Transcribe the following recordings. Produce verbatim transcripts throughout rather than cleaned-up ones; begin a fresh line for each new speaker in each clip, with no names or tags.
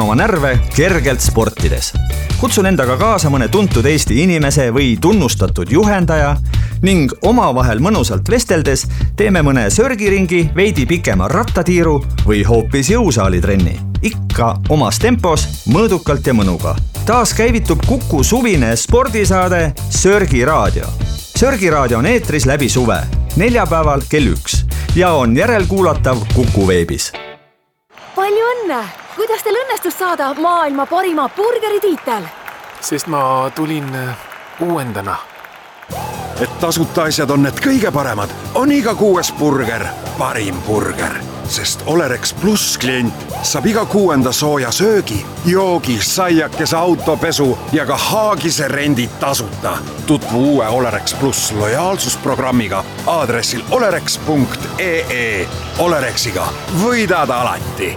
oma närve kergelt sportides. Kutsun endaga kaasa mõne tuntud Eesti inimese või tunnustatud juhendaja ning omavahel mõnusalt vesteldes teeme mõne sörgiringi, veidi pikema rattatiiru või hoopis jõusaalitrenni. Ikka omas tempos, mõõdukalt ja mõnuga. Taas käivitub Kuku suvine spordisaade Sörgiraadio. Sörgiraadio on eetris läbi suve, neljapäeval kell üks ja on järelkuulatav Kuku veebis.
Palju õnne! Kuidas teil õnnestus saada maailma parima burgeritiitel?
Sest ma tulin uuendana.
Et tasuta asjad on need kõige paremad, on iga kuues burger parim burger. Sest Olerex Plus klient saab iga kuuenda sooja söögi, joogi, saiakese autopesu ja ka haagise rendid tasuta. Tutvu uue Olerex Plus lojaalsusprogrammiga aadressil olerex punkt ee. Olerexiga võidad alati.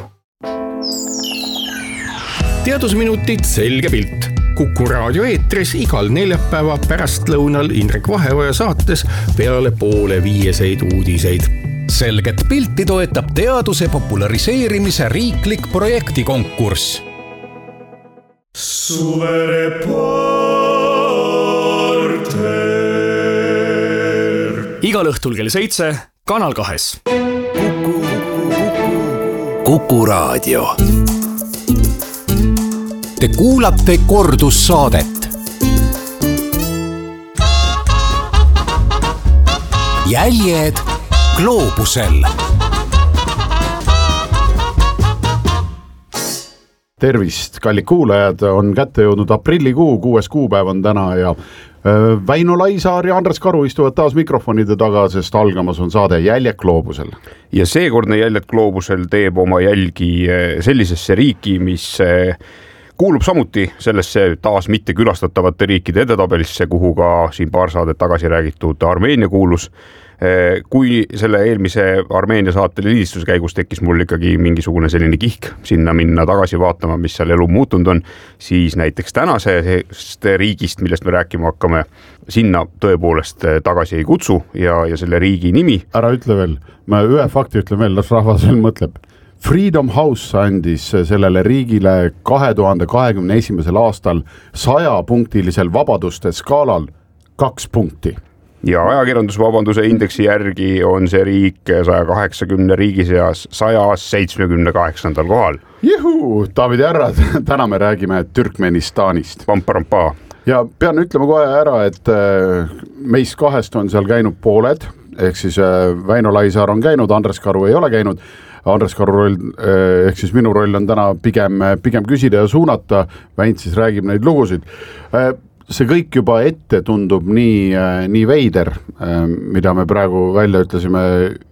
Teadusminutid selge pilt. Kuku raadio eetris igal neljapäeva pärastlõunal Indrek Vaheoja saates peale poole viieseid uudiseid.
Selget pilti toetab teaduse populariseerimise riiklik projektikonkurss.
Suvereporter.
Igal õhtul kell seitse, Kanal kahes.
Kuku, Kuku raadio. Te kuulate kordussaadet. Jäljed gloobusel.
Tervist, kallid kuulajad, on kätte jõudnud aprillikuu, kuues kuupäev on täna ja Väino Laisaar ja Andres Karu istuvad taas mikrofonide taga, sest algamas on saade Jäljed gloobusel.
Ja seekordne Jäljed gloobusel teeb oma jälgi sellisesse riiki, mis kuulub samuti sellesse taas mitte külastatavate riikide edetabelisse, kuhu ka siin paar saadet tagasi räägitud Armeenia kuulus. Kui selle eelmise Armeenia saate lindistuse käigus tekkis mul ikkagi mingisugune selline kihk sinna minna tagasi vaatama, mis seal elu muutunud on, siis näiteks tänasest riigist, millest me rääkima hakkame, sinna tõepoolest tagasi ei kutsu ja, ja selle riigi nimi.
Ära ütle veel, ma ühe fakti ütlen veel, las rahvas veel mõtleb. Freedom House andis sellele riigile kahe tuhande kahekümne esimesel aastal saja punktilisel vabaduste skaalal kaks punkti.
Ja ajakirjandusvabanduse indeksi järgi on see riik saja kaheksakümne riigi seas saja seitsmekümne kaheksandal kohal.
Juhu, David ja härrad, täna me räägime Türkmenistanist.
Pamparampa.
Ja pean ütlema kohe ära, et meist kahest on seal käinud pooled, ehk siis Väino Laisaar on käinud, Andres Karu ei ole käinud. Andres Karu roll, ehk siis minu roll on täna pigem, pigem küsida ja suunata, Väint siis räägib neid lugusid. See kõik juba ette tundub nii, nii veider, mida me praegu välja ütlesime.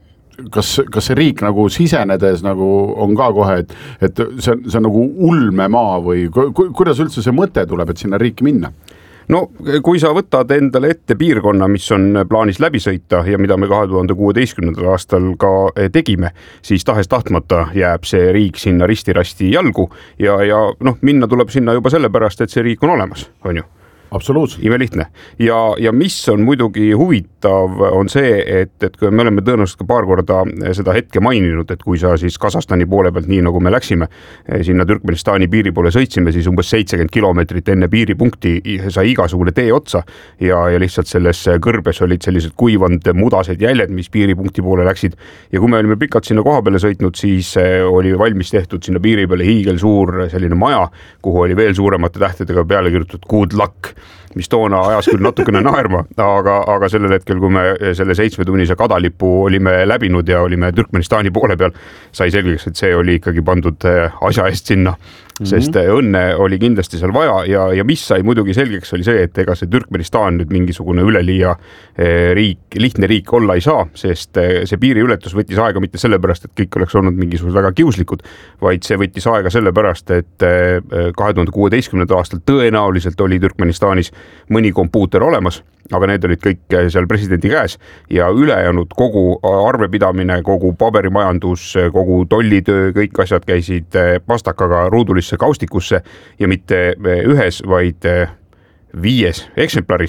Kas, kas see riik nagu sisenedes nagu on ka kohe, et, et see, see on nagu ulme maa või ku, kuidas üldse see mõte tuleb, et sinna riiki minna?
No, kui sa võtad endale ette piirkonna, mis on plaanis läbi sõita ja mida me kahe tuhande kuueteistkümnendal aastal ka tegime, siis tahes tahtmata jääb see riik sinna risti-rasti jalgu ja, ja noh, minna tuleb sinna juba sellepärast, et see riik on olemas, on ju?
Absoluutselt.
Ime lihtne. Ja, ja mis on muidugi huvitav on see, et, et kui me oleme tõenäoliselt ka paar korda seda hetke maininud, et kui sa siis Kasahstani poole pealt, nii nagu me läksime, sinna Türkmenistani piiri poole sõitsime, siis umbes seitsekümmend kilomeetrit enne piiripunkti sai igasugune tee otsa ja, ja lihtsalt selles kõrbes olid sellised kuivand mudased jäljed, mis piiripunkti poole läksid. Ja kui me olime pikalt sinna koha peale sõitnud, siis oli valmis tehtud sinna piiri peale hiigel suur selline maja, kuhu oli veel suuremate tähtedega peale kirjutatud good luck, mis toona ajas küll natukene naerma, aga, aga sellel hetkel, kui me selle seitsmetunnise kadalipu olime läbinud ja olime Türkmenistani poole peal, sai selgeks, et see oli ikkagi pandud asja eest sinna. Sest õnne oli kindlasti seal vaja ja, ja mis sai muidugi selgeks oli see, et ega see Türkmenistan nüüd mingisugune üleliia riik, lihtne riik olla ei saa, sest see piiriületus võttis aega mitte sellepärast, et kõik oleks olnud mingisugused väga kiuslikud, vaid see võttis aega sellepärast, et kahe tuhande kuueteistkümnendal aastal tõenäoliselt oli Türkmenistanis mõni kompuuter olemas, aga need olid kõik seal presidendi käes ja ülejäänud kogu arvepidamine, kogu paberimajandus, kogu tollitöö, kõik asjad käisid pastakaga ruudulisse kaustikusse ja mitte ühes, vaid viies eksemplaris.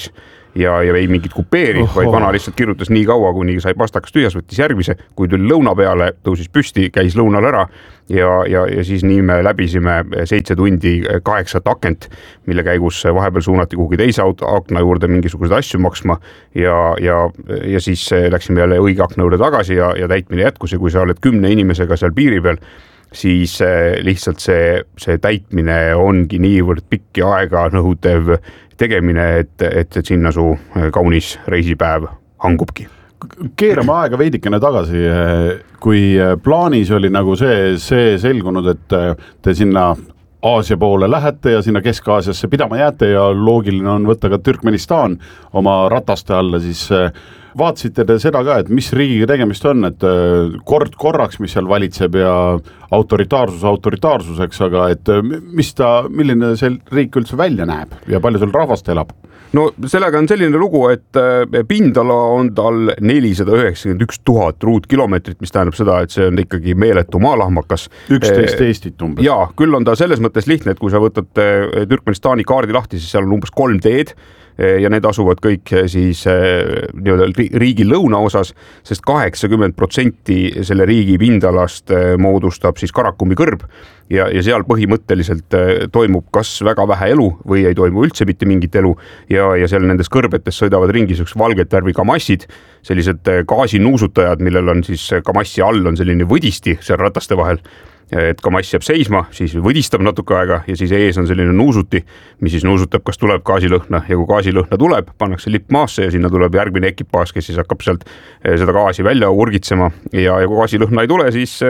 ja, ja ei mingit kupeeri,
Oho.
vaid vana lihtsalt kirjutas nii kaua, kuni sai pastakas tühjas, võttis järgmise, kui tuli lõuna peale, tõusis püsti, käis lõunal ära ja, ja, ja siis nii me läbisime seitse tundi kaheksat akent, mille käigus vahepeal suunati kuhugi teise akna juurde mingisuguseid asju maksma ja, ja, ja siis läksime jälle õige akna juurde tagasi ja, ja täitmine jätkus ja kui sa oled kümne inimesega seal piiri peal, siis lihtsalt see, see täitmine ongi niivõrd pikki aega nõudev tegemine, et, et, et sinna su kaunis reisipäev hangubki.
Keerame aega veidikene tagasi, kui plaanis oli nagu see, see selgunud, et te sinna Aasia poole lähete ja sinna Kesk-Aasiasse pidama jääte ja loogiline on võtta ka Türkmenistan oma rataste alla, siis vaatasite te seda ka, et mis riigiga tegemist on, et kord korraks, mis seal valitseb ja autoritaarsus autoritaarsuseks, aga et mis ta, milline see riik üldse välja näeb ja palju seal rahvast elab?
No sellega on selline lugu, et pindala on tal nelisada üheksakümmend üks tuhat ruutkilomeetrit, mis tähendab seda, et see on ikkagi meeletu maalahmakas.
üksteist Eestit umbes.
Jaa, küll on ta selles mõttes lihtne, et kui sa võtad Türkmenistani kaardi lahti, siis seal on umbes kolm teed ja need asuvad kõik siis nii-öelda riigi lõunaosas, sest kaheksakümmend protsenti selle riigi pindalast moodustab siis Karakumi kõrb ja, ja seal põhimõtteliselt toimub kas väga vähe elu või ei toimu üldse mitte mingit elu ja, ja seal nendes kõrbetes sõidavad ringi sellised valget värvi kamassid, sellised gaasinuusutajad, millel on siis kamassi all on selline võdisti seal rataste vahel, et kamass jääb seisma, siis võdistab natuke aega ja siis ees on selline nuusuti, mis siis nuusutab, kas tuleb gaasilõhna ja kui gaasilõhna tuleb, pannakse lipp maasse ja sinna tuleb järgmine ekipaaž, kes siis hakkab sealt seda gaasi välja urgitsema ja, ja kui gaasilõhna ei tule, siis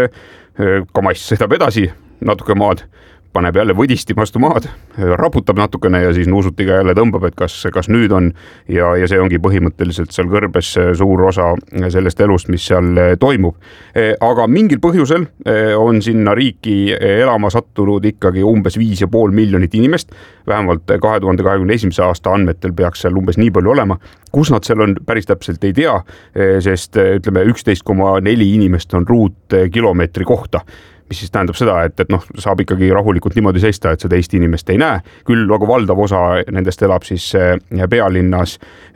kamass sõidab edasi natuke maad, paneb jälle võdisti vastu maad, raputab natukene ja siis nuusutiga jälle tõmbab, et kas, kas nüüd on ja, ja see ongi põhimõtteliselt seal kõrbes suur osa sellest elust, mis seal toimub. Aga mingil põhjusel on sinna riiki elama sattunud ikkagi umbes viis ja pool miljonit inimest, vähemalt kahe tuhande kahekümne esimese aasta andmetel peaks seal umbes nii palju olema. Kus nad seal on, päris täpselt ei tea, sest ütleme üksteist koma neli inimest on ruutkilomeetri kohta, mis siis tähendab seda, et, et noh, saab ikkagi rahulikult niimoodi seista, et seda Eesti inimest ei näe. Küll aga valdav osa nendest elab siis pealinnas,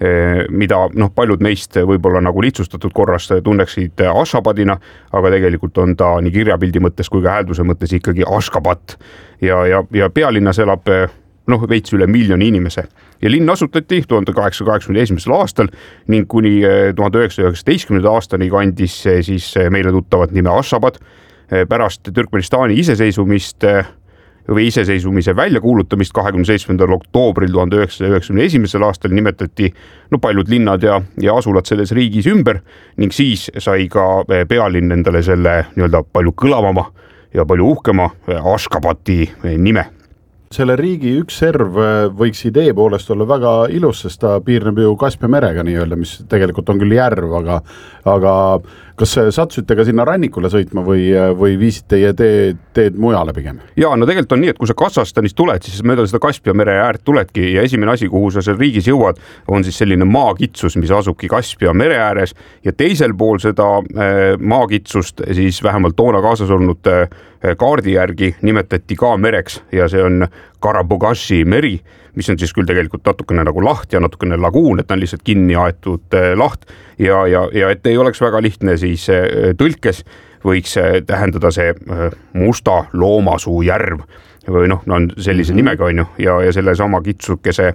mida noh, paljud meist võib-olla nagu lihtsustatud korras tunneksid Ashgabatina, aga tegelikult on ta nii kirjapildi mõttes kui ka häälduse mõttes ikkagi Ashgabat. Ja, ja, ja pealinnas elab noh, veits üle miljoni inimese. Ja linn asutati tuhande kaheksasaja kaheksakümne esimesel aastal ning kuni tuhande üheksasaja üheksateistkümnenda aastani kandis siis meile tuttavat nime Ashgabat. Pärast Türkmenistani iseseisvumist või iseseisvumise väljakuulutamist kahekümne seitsmendal oktoobril tuhande üheksasaja üheksakümne esimesel aastal nimetati no, paljud linnad ja, ja asulad selles riigis ümber ning siis sai ka pealinn endale selle nii-öelda palju kõlavama ja palju uhkema Ashgabati nime.
Selle riigi üks serv võiks idee poolest olla väga ilus, sest ta piirneb ju Kaspia merega nii-öelda, mis tegelikult on küll järv, aga, aga kas satsusite ka sinna rannikule sõitma või, või viisid teie teed, teed mujale pigem?
Jaa, no tegelikult on nii, et kui sa Kasahstanist tuled, siis mööda seda Kaspia mere äärt tuledki ja esimene asi, kuhu sa seal riigis jõuad, on siis selline maakitsus, mis asubki Kaspia mere ääres ja teisel pool seda maakitsust siis vähemalt toona kaasas olnud kaardi järgi nimetati ka mereks ja see on Karabogashi meri, mis on siis küll tegelikult natukene nagu laht ja natukene laguun, et on lihtsalt kinni aetud laht ja, ja, ja et ei oleks väga lihtne, siis tõlkes võiks tähendada see musta loomasuu järv või noh, no on sellise mm-hmm. nimega on ju ja, ja selle sama kitsukese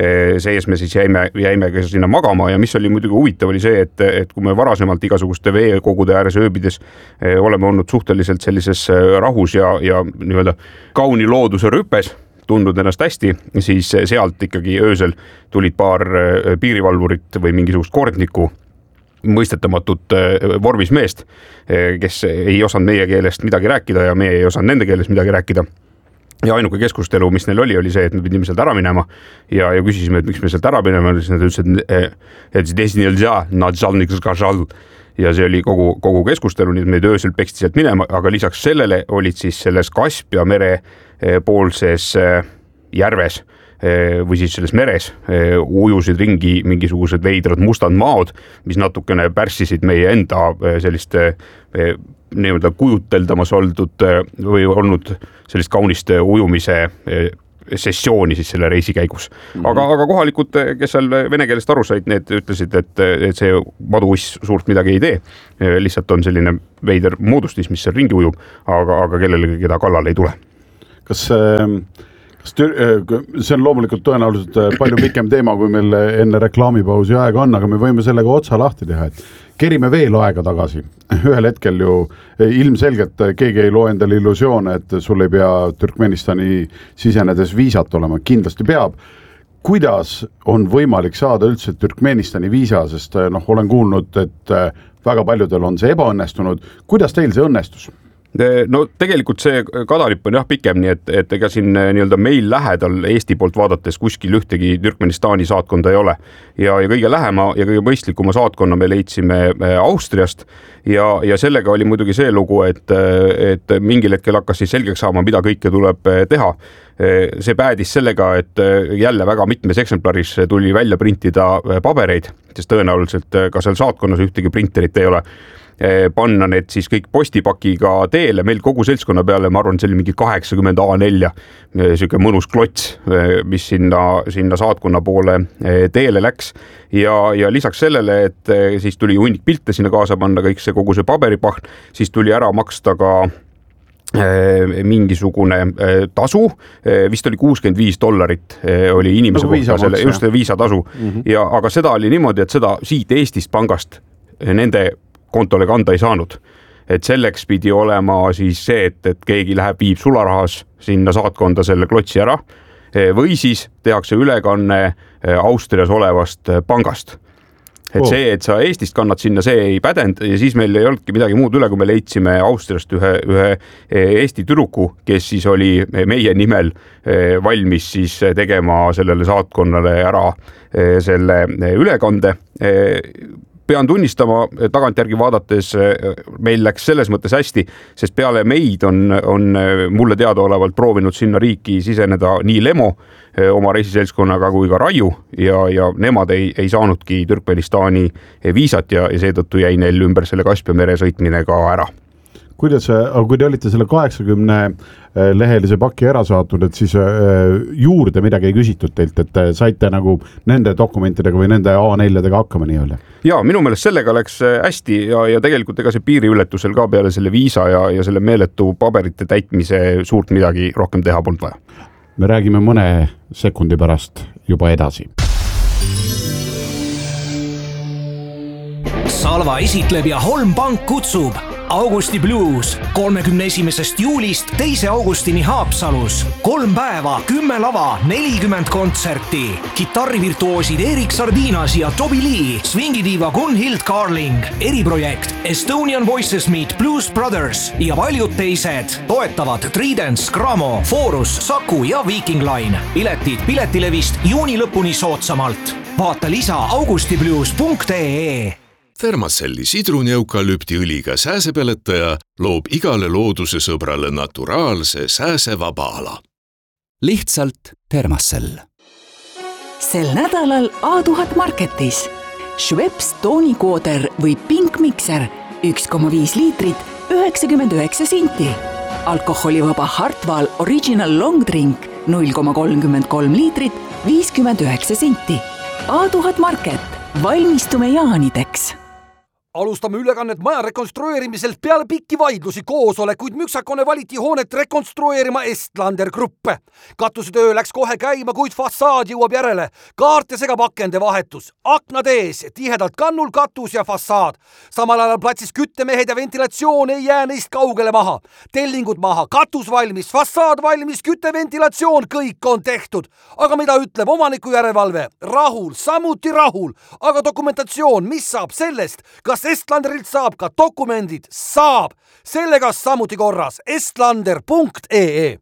sees me siis jäime, jäime ka sinna magama ja mis oli muidugi huvitav oli see, et, et kui me varasemalt igasuguste veekogude ääres ööbides oleme olnud suhteliselt sellises rahus ja, ja nii-öelda kauni looduse rüpes, tundnud ennast hästi, siis sealt ikkagi öösel tulid paar piirivalvurit või mingisugust kordnikku mõistetamatut vormis meest, kes ei osanud meie keelest midagi rääkida ja meie ei osanud nende keelest midagi rääkida. Ja ainuke keskustelu, mis neil oli, oli see, et me pidime sealt ära minema ja, ja küsisime, et miks me sealt ära minema, siis nad ütlesid, et desni nelja, nad žalniks kažal. Ja see oli kogu, kogu keskustelu, nii et meid öösel peksti sealt minema, aga lisaks sellele olid siis selles Kaspia mere poolses järves või siis selles meres ujusid ringi mingisugused veidrad mustad maod, mis natukene pärssisid meie enda sellist nii-öelda kujuteldamas oldud või olnud sellist kaunist ujumise sessiooni siis selle reisi käigus. Aga, aga kohalikud, kes seal vene keelest aru said, need ütlesid, et, et see maduuss suurt midagi ei tee. Lihtsalt on selline veider moodustis, mis seal ringi ujub, aga, aga kellelegi, keda kallal ei tule.
Kas, kas see on loomulikult tõenäoliselt palju pikem teema, kui meil enne reklaamipausi aega on, aga me võime sellega otsa lahti teha, et kerime veel aega tagasi. Ühel hetkel ju ilmselgelt keegi ei loo endale illusioone, et sul ei pea Türkmenistani sisenedes viisat olema. Kindlasti peab. Kuidas on võimalik saada üldse Türkmenistani viisa, sest noh, olen kuulnud, et väga paljudel on see ebaõnnestunud. Kuidas teil see õnnestus?
No tegelikult see kadalipp on jah pikem, nii et, et ega siin nii-öelda meil lähedal Eesti poolt vaadates kuskil ühtegi Türkmenistani saatkonda ei ole. Ja, ja kõige lähema ja kõige mõistlikuma saatkonna me leidsime Austriast ja, ja sellega oli muidugi see lugu, et, et mingil hetkel hakkas siis selgeks saama, mida kõike tuleb teha. See päädis sellega, et jälle väga mitmes eksemplaris tuli välja printida pabereid, sest tõenäoliselt ka seal saatkonnas ühtegi printerit ei ole. Panna need siis kõik postipakiga teele, meil kogu seltskonna peale, ma arvan, see oli mingi kaheksakümmend A neli, selline mõnus klots, mis sinna, sinna saatkonna poole teele läks ja, ja lisaks sellele, et siis tuli hunnik pilte sinna kaasa panna, kõik see kogu see paberipahn, siis tuli ära maksta ka mingisugune tasu, vist oli kuuskümmend viis dollarit oli inimese no, kohta, selle, just viisatasu mm-hmm. ja, aga seda oli niimoodi, et seda siit Eestist pangast nende kontole kanda ei saanud. Et selleks pidi olema siis see, et, et keegi läheb, viib sularahas sinna saatkonda selle klotsi ära või siis tehakse ülekanne Austrias olevast pangast. Et oh. see, et sa Eestist kannad sinna, see ei pädend ja siis meil ei olnudki midagi muud üle, kui me leidsime Austriast ühe, ühe Eesti tüdruku, kes siis oli meie nimel valmis siis tegema sellele saatkonnale ära selle ülekande. Pean tunnistama, tagantjärgi vaadates meil läks selles mõttes hästi, sest peale meid on, on mulle teadaolevalt proovinud sinna riiki siseneda nii Lemo oma reisiseltskonnaga kui ka Raju ja, ja nemad ei, ei saanudki Türkmenistani viisat ja, ja seetõttu jäi neil ümber selle Kaspia mere sõitmine ka ära.
Kuidas, aga kui te olite selle kaheksakümne lehelise paki ära saatnud, et siis juurde midagi ei küsitud teilt, et saite nagu nende dokumentidega või nende A neljadega hakkama nii öelda?
Ja, minu meelest sellega läks hästi ja, ja tegelikult ega see piiriületusel ka peale selle viisa ja, ja selle meeletu paberite täitmise suurt midagi rohkem teha polnud vaja.
Me räägime mõne sekundi pärast juba edasi.
Salva esitleb ja Holm Pank kutsub Augusti Blues kolmekümne esimesest juulist teise augustini Haapsalus. Kolm päeva, kümme lava, nelikümmend kontserti. Kitarrivirtuoosid Erik Sardinas ja Toby Lee, swingidiiva Gunhild Carling, eriprojekt Estonian Voices Meet Blues Brothers ja paljud teised. Toetavad Tridents, Gramo, Forus, Saku ja Viking Line. Piletid Piletilevist juuni lõpuni soodsamalt. Vaata lisa augustiblues punkt ee.
Thermacelli sidruni-eukalüptiõliga sääsepeletaja loob igale looduse sõbrale naturaalse sääsevaba ala.
Lihtsalt Thermacell.
Sel nädalal A tuhat marketis. Schweppes toonikooder või Pink Mixer üks koma viis liitrit üheksakümmend üheksa senti. Alkoholivaba Hartwall Original Long Drink null koma kolmkümmend kolm liitrit viiskümmend üheksa senti. A tuhat market. Valmistume jaanideks.
Alustame ülekannet maja rekonstrueerimiselt peale pikki vaidlusi koosolekuid müksakone valiti hoonet rekonstrueerima Estlander Gruppe. Katusetöö läks kohe käima, kuid fassaad jõuab järele. Kaart ja segab akende vahetus. Aknad ees, tihedalt kannul katus ja fassaad. Samal ajal platsis küttemehed ja ventilatsioon ei jää neist kaugele maha. Tellingud maha, katus valmis, fassaad valmis, kütteventilatsioon, kõik on tehtud. Aga mida ütleb omaniku järelevalve? Rahul, samuti rahul. Aga dokumentatsioon, mis saab sellest? Kas Estlanderilt saab ka dokumendid? Saab! Sellega samuti korras. estlander punkt ee.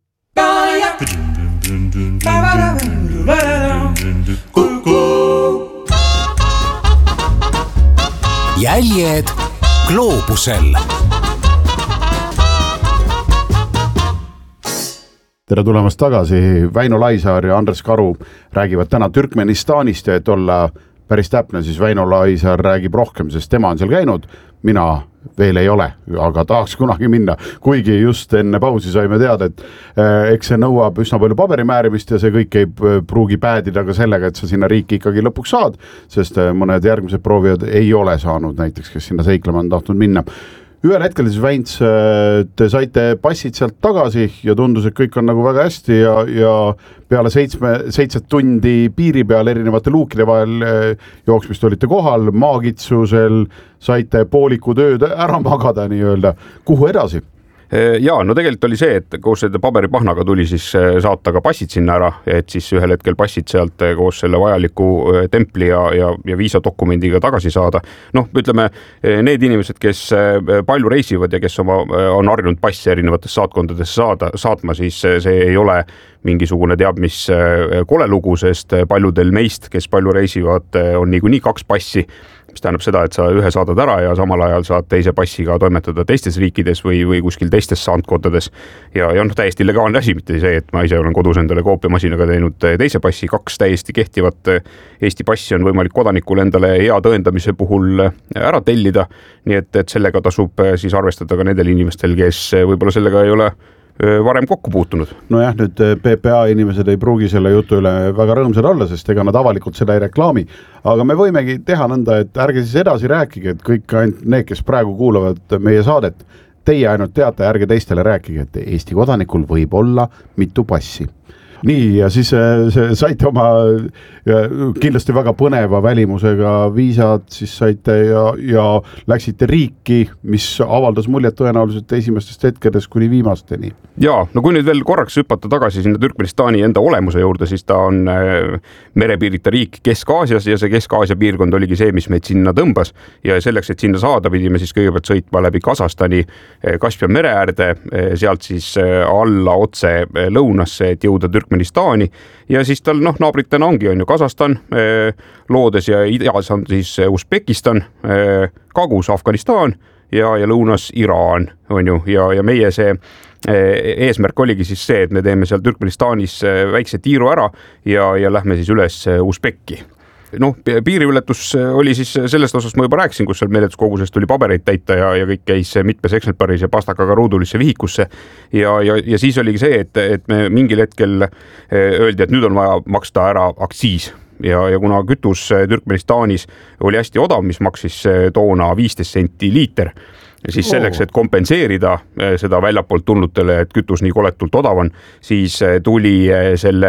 Jäljed gloobusel.
Tere tulemast tagasi. Väino Laisaar ja Andres Karu räägivad täna Türkmenistanist ja et olla päris täpne, siis Väino Laisaar räägib rohkem, sest tema on seal käinud. Mina veel ei ole, aga tahaks kunagi minna, kuigi just enne pausi saime teada, et äh, eks see nõuab üsna palju paberimäärimist ja see kõik ei pruugi päädida ka sellega, et sa sinna riiki ikkagi lõpuks saad, sest äh, mõned järgmised proovijad ei ole saanud näiteks, kes sinna seiklema on tahtnud minna. Ühel hetkel siis Väints, te saite passid sealt tagasi ja tundus, et kõik on nagu väga hästi ja, ja peale seitsme, seitset tundi piiri peal erinevate luukide vahel jooksmist olite kohal, maagitsusel saite pooliku tööd ära magada nii-öelda. Kuhu edasi?
Jaa, no tegelikult oli see, et koos selle paberipahnaga tuli siis saata ka passid sinna ära, et siis ühel hetkel passid sealt koos selle vajaliku templi ja, ja, ja viisadokumendiga tagasi saada. Noh, ütleme, need inimesed, kes palju reisivad ja kes oma, on harjunud passi erinevates saatkondades saada, saatma, siis see ei ole mingisugune teab, mis kole lugu, sest paljudel meist, kes palju reisivad, on niikuinii kaks passi, mis tähendab seda, et sa ühe saadad ära ja samal ajal saad teise passiga toimetada teistes riikides või, või kuskil teistes saantkondades. Ja, ja noh, täiesti legaalne asi, mitte see, et ma ise olen kodus endale koopiamasinaga teinud teise passi, kaks täiesti kehtivat Eesti passi on võimalik kodanikul endale hea tõendamise puhul ära tellida, nii et, et sellega tasub siis arvestada ka nendel inimestel, kes võib-olla sellega ei ole varem kokku puutunud.
No jah, nüüd P P A inimesed ei pruugi selle jutu üle väga rõõmsad olla, sest ega nad avalikult seda ei reklaami, aga me võimegi teha nõnda, et ärge siis edasi rääkige, et kõik ainult need, kes praegu kuulavad meie saadet, teie ainult teate, ärge teistele rääkige, et Eesti kodanikul võib olla mitu passi. Nii, ja siis see, saite oma kindlasti väga põneva välimusega viisad, siis saite ja, ja läksite riiki, mis avaldas muljet tõenäoliselt esimestest hetkedest kuni viimasteni.
Jaa, no kui nüüd veel korraks hüpata tagasi sinna Türkmenistani enda olemuse juurde, siis ta on merepiirita riik Kesk-Aasias ja see Kesk-Aasia piirkond oligi see, mis meid sinna tõmbas ja selleks, et sinna saada, pidime siis kõigepealt sõitma läbi Kasahstani Kaspia mere äärde, sealt siis alla otse lõunasse, et jõuda Türkmenistani ja siis tal noh, naabritena ongi on ju Kasahstan, loodes ja idas on siis Usbekistan, kagus Afganistan ja, ja lõunas Iraan on ju ja, ja meie see eesmärk oligi siis see, et me teeme seal Türkmenistanis väikse tiiru ära ja, ja lähme siis üles Usbeki. Noh, piiriületus oli siis sellest osast ma juba rääkisin, kus seal meeletuskogusest tuli pabereid täita ja, ja kõik käis mitmes eksemplaris ja pastakaga ruudulisse vihikusse ja, ja, ja siis oligi see, et, et me mingil hetkel öeldi, et nüüd on vaja maksta ära aktsiis ja, ja kuna kütus Türkmenistanis oli hästi odav, mis maksis toona viisteist senti liiter, siis selleks, et kompenseerida seda väljapoolt tulnutele, et kütus nii koletult odav on, siis tuli selle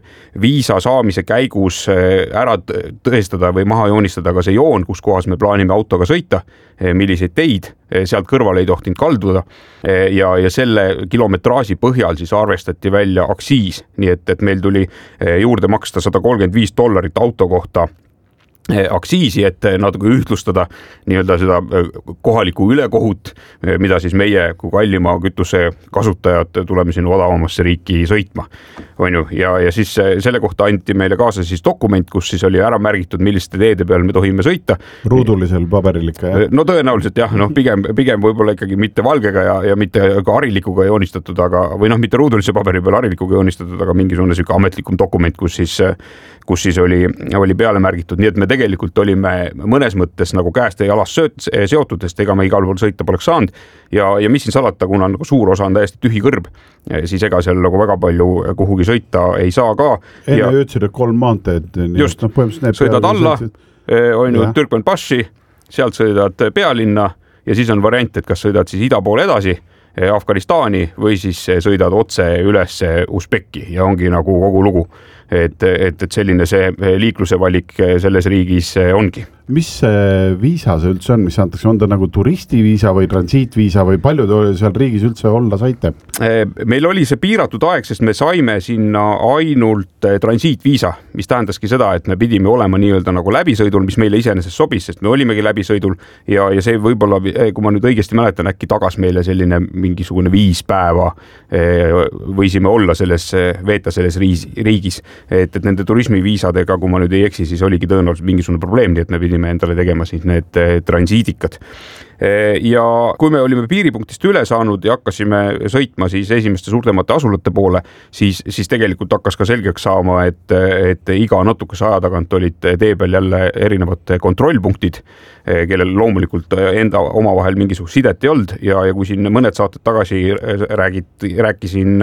viisa saamise käigus ära tõestada või maha joonistada ka see joon, kus kohas me plaanime autoga sõita, milliseid teid sealt kõrval ei tohtinud kalduda ja, ja selle kilometraaži põhjal siis arvestati välja aktsiis, nii et, et meil tuli juurde maksta sada kolmkümmend viis dollarit auto kohta aktsiisi, et natuke ühtlustada nii-öelda seda kohalikku ülekohut, mida siis meie kui kallima kütuse kasutajad tuleme sinna odavamasse riiki sõitma. On ju? Ja, ja siis selle kohta anti meile kaasa siis dokument, kus siis oli ära märgitud, milliste teede peal me tohime sõita.
Ruudulisel paberil ikka, jah?
No tõenäoliselt jah, noh, pigem, pigem võib-olla ikkagi mitte valgega ja, ja mitte ka harilikuga joonistatud, aga, või noh, mitte ruudulise paberi peal harilikuga joonistatud, aga mingisugune selline ametlikum dokument, kus siis, kus siis oli, oli peale märgitud, nii et me tegelikult olime mõnes mõttes nagu käest ja jalast seotud, sest ega me igal pool sõita poleks saanud ja, ja mis siin salata, kuna nagu suur osa on täiesti tühi kõrb, siis ega seal nagu väga palju kuhugi sõita ei saa ka.
Enne ja, ütlesid, et kolm maanteed.
Just, no, sõidad alla, on ju Türkmenbashi, sealt sõidad pealinna ja siis on variant, et kas sõidad siis ida poole edasi Afganistani või siis sõidad otse üles Usbeki ja ongi nagu kogu lugu. Et, et, et selline see liikluse valik selles riigis ongi.
Mis see viisa see üldse on, mis antakse, on ta nagu turistiviisa või transiitviisa või palju te seal riigis üldse olla saite?
Meil oli see piiratud aeg, sest me saime sinna ainult transiitviisa, mis tähendaski seda, et me pidime olema nii-öelda nagu läbisõidul, mis meile iseenesest sobis, sest me olimegi läbisõidul ja, ja see võib-olla, kui ma nüüd õigesti mäletan, äkki tagas meile selline mingisugune viis päeva võisime olla selles, veeta selles riigis, et, et nende turismiviisadega, kui ma nüüd ei eksi, siis oligi tõenäoliselt mingisugune probleem, nii et me pidime pidime endale tegema siis need transiidikad. Ja kui me olime piiripunktist üle saanud ja hakkasime sõitma siis esimeste suurtemate asulate poole, siis, siis tegelikult hakkas ka selgeks saama, et, et iga natukese aja tagant olid tee peal jälle erinevad kontrollpunktid, kellel loomulikult enda omavahel mingisugust sidet ei olnud ja, ja kui siin mõned saated tagasi räägid, rääkisin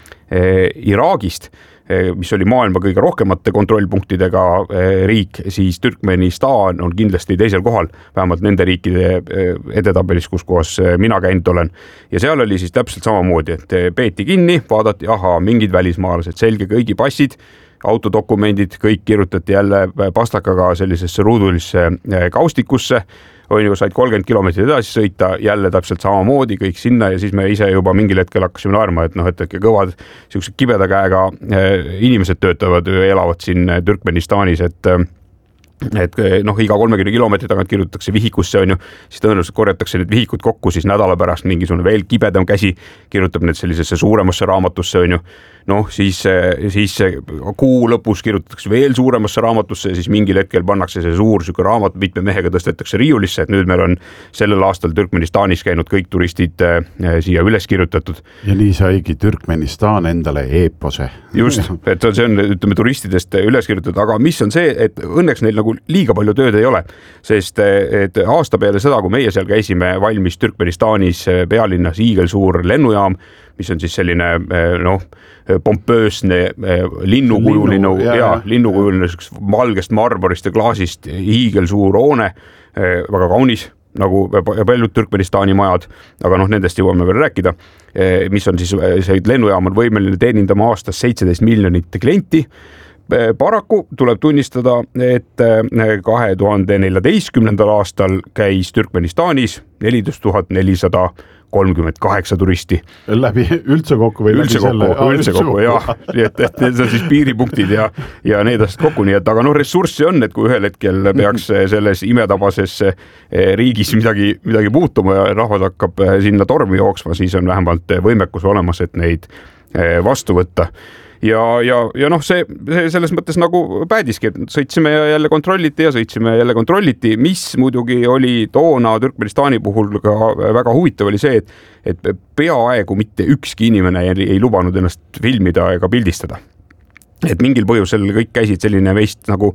Iraagist, mis oli maailma kõige rohkemate kontrollpunktidega riik, siis Türkmenistan on kindlasti teisel kohal, vähemalt nende riikide edetabelis, kus kohas mina käinud olen. Ja seal oli siis täpselt samamoodi, et peeti kinni, vaadati, aha, mingid välismaalased, selge kõigi passid, autodokumendid, kõik kirjutati jälle pastakaga sellisesse ruudulisse kaustikusse, on ju, said kolmkümmend kilomeetrit edasi sõita, jälle täpselt samamoodi kõik sinna ja siis me ise juba mingil hetkel hakkasime naerma, et noh, et kõvad sellised kibeda käega inimesed töötavad, elavad siin Türkmenistanis, et et noh, iga kolmekümne kilomeetri tagant kirjutatakse vihikusse, on ju, siis tõenäoliselt korjatakse need vihikud kokku, siis nädala pärast mingisugune veel kibedam käsi kirjutab need sellisesse suuremasse raamatusse, on ju, noh, siis, siis kuu lõpus kirjutatakse veel suuremasse raamatusse ja siis mingil hetkel pannakse see suur süke raamat mitme mehega tõstetakse riiulisse, et nüüd meil on sellel aastal Türkmenistanis käinud kõik turistid siia üles kirjutatud.
Ja nii saigi Türkmenistan endale eepose.
Just, et see on, ütleme, turistidest üles kirjutatud, aga mis on see, et õnneks neil nagu liiga palju tööd ei ole, sest et aasta peale seda, kui meie seal käisime, valmis Türkmenistanis pealinnas hiigelsuur lennujaam, mis on siis selline noh, pompöösne linnukujuline Linnu, ja, ja, linnukujuline valgest marmorist ja klaasist hiigelsuur hoone, väga kaunis, nagu paljud Türkmenistani majad, aga noh, nendest jõuame veel rääkida, mis on siis, see lennujaam on võimeline teenindama aastas seitseteist miljonit klienti. Paraku tuleb tunnistada, et kahe tuhande neljateistkümnendal aastal käis Türkmenistanis neliteist tuhat nelisada kolmkümmend kaheksa turisti.
Läbi üldse kokku või
üldse
läbi
kokku,
selle?
Üldse kokku, jah. Et, et need on siis piiripunktid ja, ja need asjad kokku, nii et aga noh, ressurssi on, et kui ühel hetkel peaks selles imetabases riigis midagi, midagi muutuma ja rahvas hakkab sinna tormi jooksma, siis on vähemalt võimekus olemas, et neid vastu võtta. Ja, ja, ja noh, see, see selles mõttes nagu päädiski, et sõitsime ja jälle kontrolliti ja sõitsime ja jälle kontrolliti, mis muidugi oli toona Türkmenistani puhul ka väga huvitav oli see, et, et peaaegu mitte ükski inimene ei, ei lubanud ennast filmida ega pildistada. Et mingil põhjusel kõik käisid selline veist nagu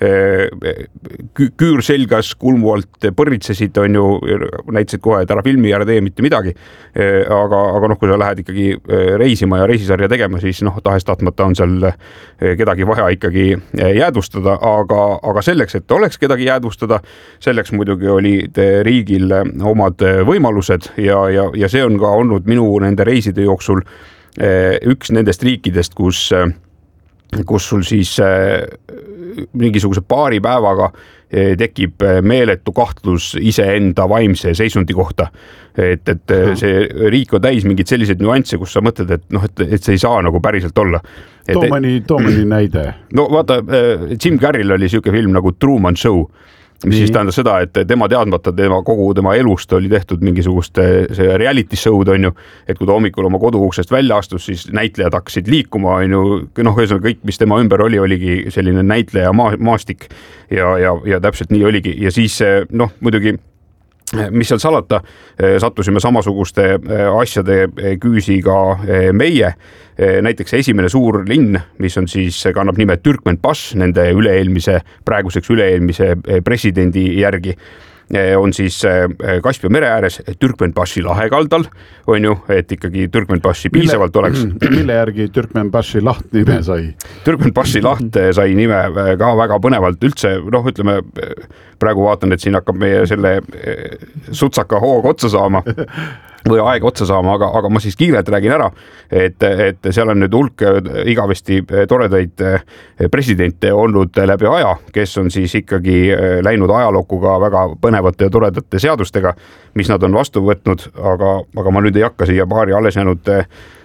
küür selgas, kulmu alt põritsesid, on ju, näitasid kohe, et ära filmi ja ära tee mitte midagi. Aga, aga noh, kui sa lähed ikkagi reisima ja reisisarja tegema, siis noh, tahes tahtmata on seal kedagi vaja ikkagi jäädvustada, aga, aga selleks, et oleks kedagi jäädvustada, selleks muidugi oli riigil omad võimalused ja, ja, ja see on ka olnud minu nende reiside jooksul üks nendest riikidest, kus kus sul siis mingisuguse paari päevaga tekib meeletu kahtlus iseenda vaimse seisundi kohta. Et, et see riik on täis mingid sellised nüansse, kus sa mõtled, et, noh, et, et see ei saa nagu päriselt olla.
Too mõni, too mõni näide.
No vaata, Jim Carrey'l oli siuke film nagu Truman Show, mis siis tähendab seda, et tema teadmata tema kogu tema elust oli tehtud mingisugust see reality show'd, on ju, et kui ta hommikul oma koduuksest välja astus, siis näitlejad hakkasid liikuma, on ju, noh, kõik, mis tema ümber oli, oligi selline näitleja maastik ja, ja, ja täpselt nii oligi ja siis noh, muidugi mis seal salata, sattusime samasuguste asjade küüsi ka meie. Näiteks esimene suur linn, mis on siis, kannab nime Türkmenbaš, nende üle-eelmise, praeguseks üle-eelmise presidendi järgi, on siis Kaspia mere ääres Türkmenbaši lahekaldal, on ju, et ikkagi Türkmenbaši piisavalt oleks.
Mille järgi Türkmenbaši laht nime sai?
Türkmenbaši laht sai nime ka väga põnevalt üldse, noh, ütleme, praegu vaatan, et siin hakkab meie selle sutsaka hoog otsa saama või aeg otsa saama, aga, aga ma siis kiirelt räägin ära, et, et seal on nüüd hulk igavesti toredaid presidente olnud läbi aja, kes on siis ikkagi läinud ajalookuga väga põnevate ja toredate seadustega, mis nad on vastu võtnud, aga, aga ma nüüd ei hakka siia paari alles jäänud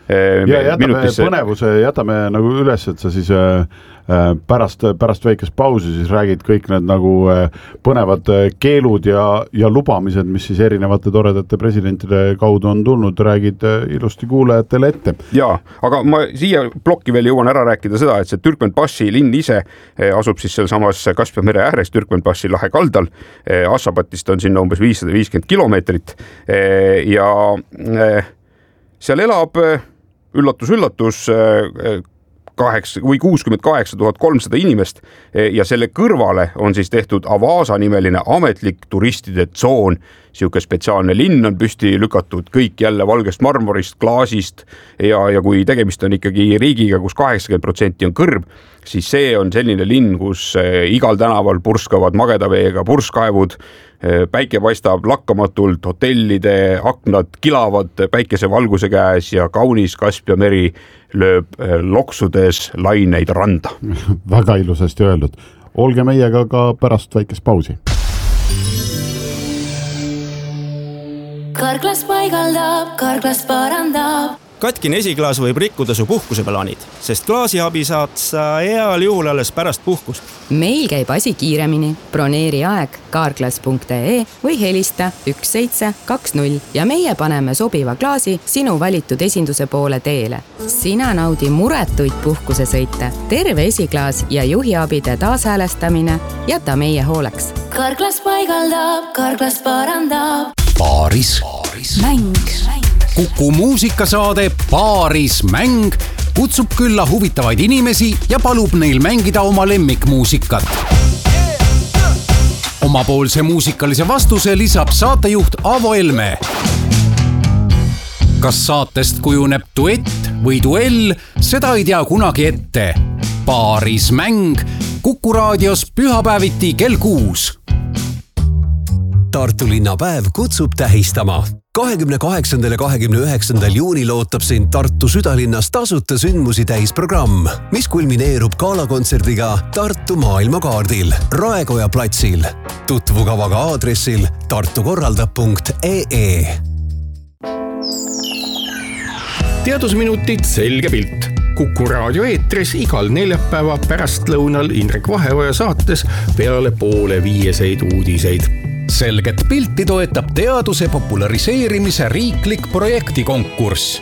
ja jätame minutisse... põnevuse, jätame nagu üles, et sa siis pärast, pärast väikest pausi siis räägid kõik need nagu põnevad keelud ja, ja lubamised, mis siis erinevate toredate presidentide kaudu on tulnud, räägid ilusti kuulajatele ette.
Jaa, aga ma siia plokki veel jõuan ära rääkida seda, et see Türkmenbassi linn ise asub siis seal samas Kaspia mere ääres Türkmenbassi lahe kaldal. Assabatist on sinna umbes viissada viiskümmend kilomeetrit ja seal elab üllatus-üllatus kaheksa või kuuskümmend kaheksa tuhat kolmsada inimest ja selle kõrvale on siis tehtud Avasa nimeline ametlik turistide tsoon. Siuke spetsiaalne linn on püsti lükatud, kõik jälle valgest marmorist, klaasist ja, ja kui tegemist on ikkagi riigiga, kus kaheksakümmend protsenti on kõrb, siis see on selline linn, kus igal tänaval purskavad magedaveega purskkaevud, päike paistab lakkamatult, hotellide aknad kilavad päikese valguse käes ja kaunis Kaspia meri lööb loksudes laineid randa.
Väga ilusasti öeldud. Olge meiega ka pärast väikest pausi.
Karklas paigaldab, karklas parandab.
Katkine esiklaas võib rikkuda su puhkuseplaanid, sest klaasiabi saad sa heal juhul alles pärast puhkust.
Meil käib asi kiiremini. Broneeri aeg karklas punkt ee või helista üks seitse kaks null ja meie paneme sobiva klaasi sinu valitud esinduse poole teele. Sina naudi muretuid puhkusesõite, terve esiklaas ja juhiabide taashäälestamine jäta meie hooleks.
Karklas paigaldab, karklas parandab.
Paaris.
Mäng.
Kuku muusikasaade Paaris mäng kutsub külla huvitavaid inimesi ja palub neil mängida oma lemmikmuusikat. Omapoolse muusikalise vastuse lisab saatejuht Avo Elme. Kas saatest kujuneb duett või duell, seda ei tea kunagi ette. Paaris mäng Kuku raadios pühapäeviti kell kuus.
Tartu linnapäev kutsub tähistama. kahekümne kaheksandal ja kahekümne üheksandal juunil ootab sind Tartu südalinnas tasuta sündmusi täis programm, mis kulmineerub galakontserdiga Tartu maailmakaardil Raekoja platsil. Tutvu kavaga aadressil tartukorraldab punkt ee.
Teadusminutid selge pilt. Kuku raadio eetris igal neljapäeva pärastlõunal Indrek Vaheoja saates peale poole viieseid uudiseid.
Selget pilti toetab teaduse populariseerimise riiklik projektikonkurss.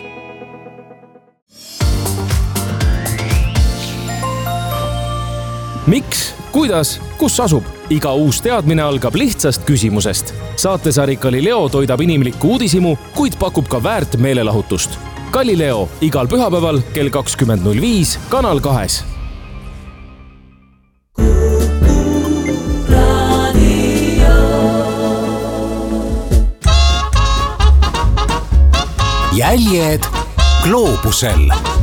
Miks, kuidas, kus asub? Iga uus teadmine algab lihtsast küsimusest. Saatesari Galileo toidab inimlikku uudisimu, kuid pakub ka väärt meelelahutust. Galileo igal pühapäeval kell kakskümmend null viis Kanal kahes.
Jäljed gloobusel.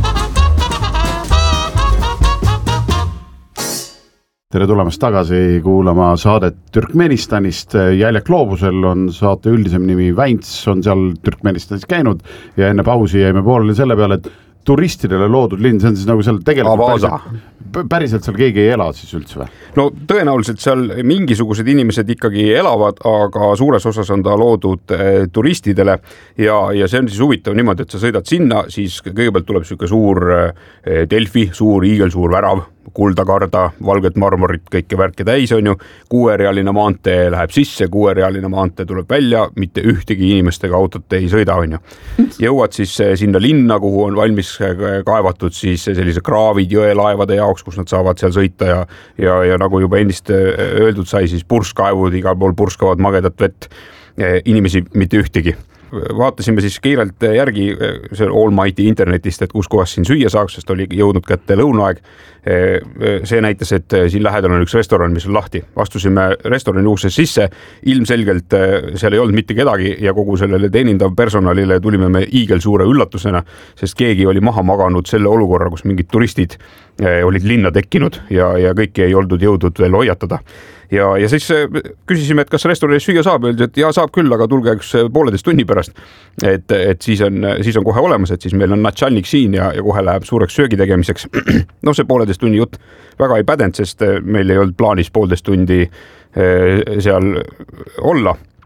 Tere tulemast tagasi kuulama saadet Türkmenistanist. Jäljed gloobusel on saate üldisem nimi Väints, on seal Türkmenistanis käinud ja enne pausi jäime pooleli selle peale, et turistidele loodud linn, see on siis nagu seal tegelikult päriselt, päriselt seal keegi ei ela siis üldse või?
No tõenäoliselt seal mingisugused inimesed ikkagi elavad, aga suures osas on ta loodud eh, turistidele ja, ja see on siis huvitav niimoodi, et sa sõidad sinna, siis kõigepealt tuleb siuke suur eh, Delfi, suur iigelsuur värav, kuldakarda, valget marmorit, kõike värke täis on ju, kuuerealine maantee läheb sisse, kuuerealine maantee tuleb välja, mitte ühtegi inimestega autot ei sõida on ju. Jõuad siis sinna linna, kuhu on valmis kaevatud siis sellise kraavid jõelaevade jaoks, kus nad saavad seal sõita ja, ja, ja nagu juba endist öeldud sai, siis purskkaevud, igal pool purskavad magedat vett, inimesi mitte ühtegi. Vaatasime siis kiirelt järgi see Allmighty internetist, et kus kohas siin süüa saaks, sest oli jõudnud kätte lõunaaeg. See näitas, et siin lähedal on üks restoran, mis on lahti. Vastusime restorani uksesse sisse, ilmselgelt seal ei olnud mitte kedagi ja kogu sellele teenindav personalile tulime me iigelsuure üllatusena, sest keegi oli maha maganud selle olukorra, kus mingid turistid olid linna tekkinud ja, ja kõiki ei oldud jõudnud veel hoiatada. Ja, ja siis küsisime, et kas restoranis süüa saab, öeldi, et jaa, saab küll, aga tulge üks pooleteist tunni pärast, et, et siis, on, siis on kohe olemas, et siis meil on natšalnik siin ja, ja kohe läheb suureks söögi tegemiseks. No see pooleteist tunni jutt väga ei pädend, sest meil ei olnud plaanis poolteist tundi seal olla.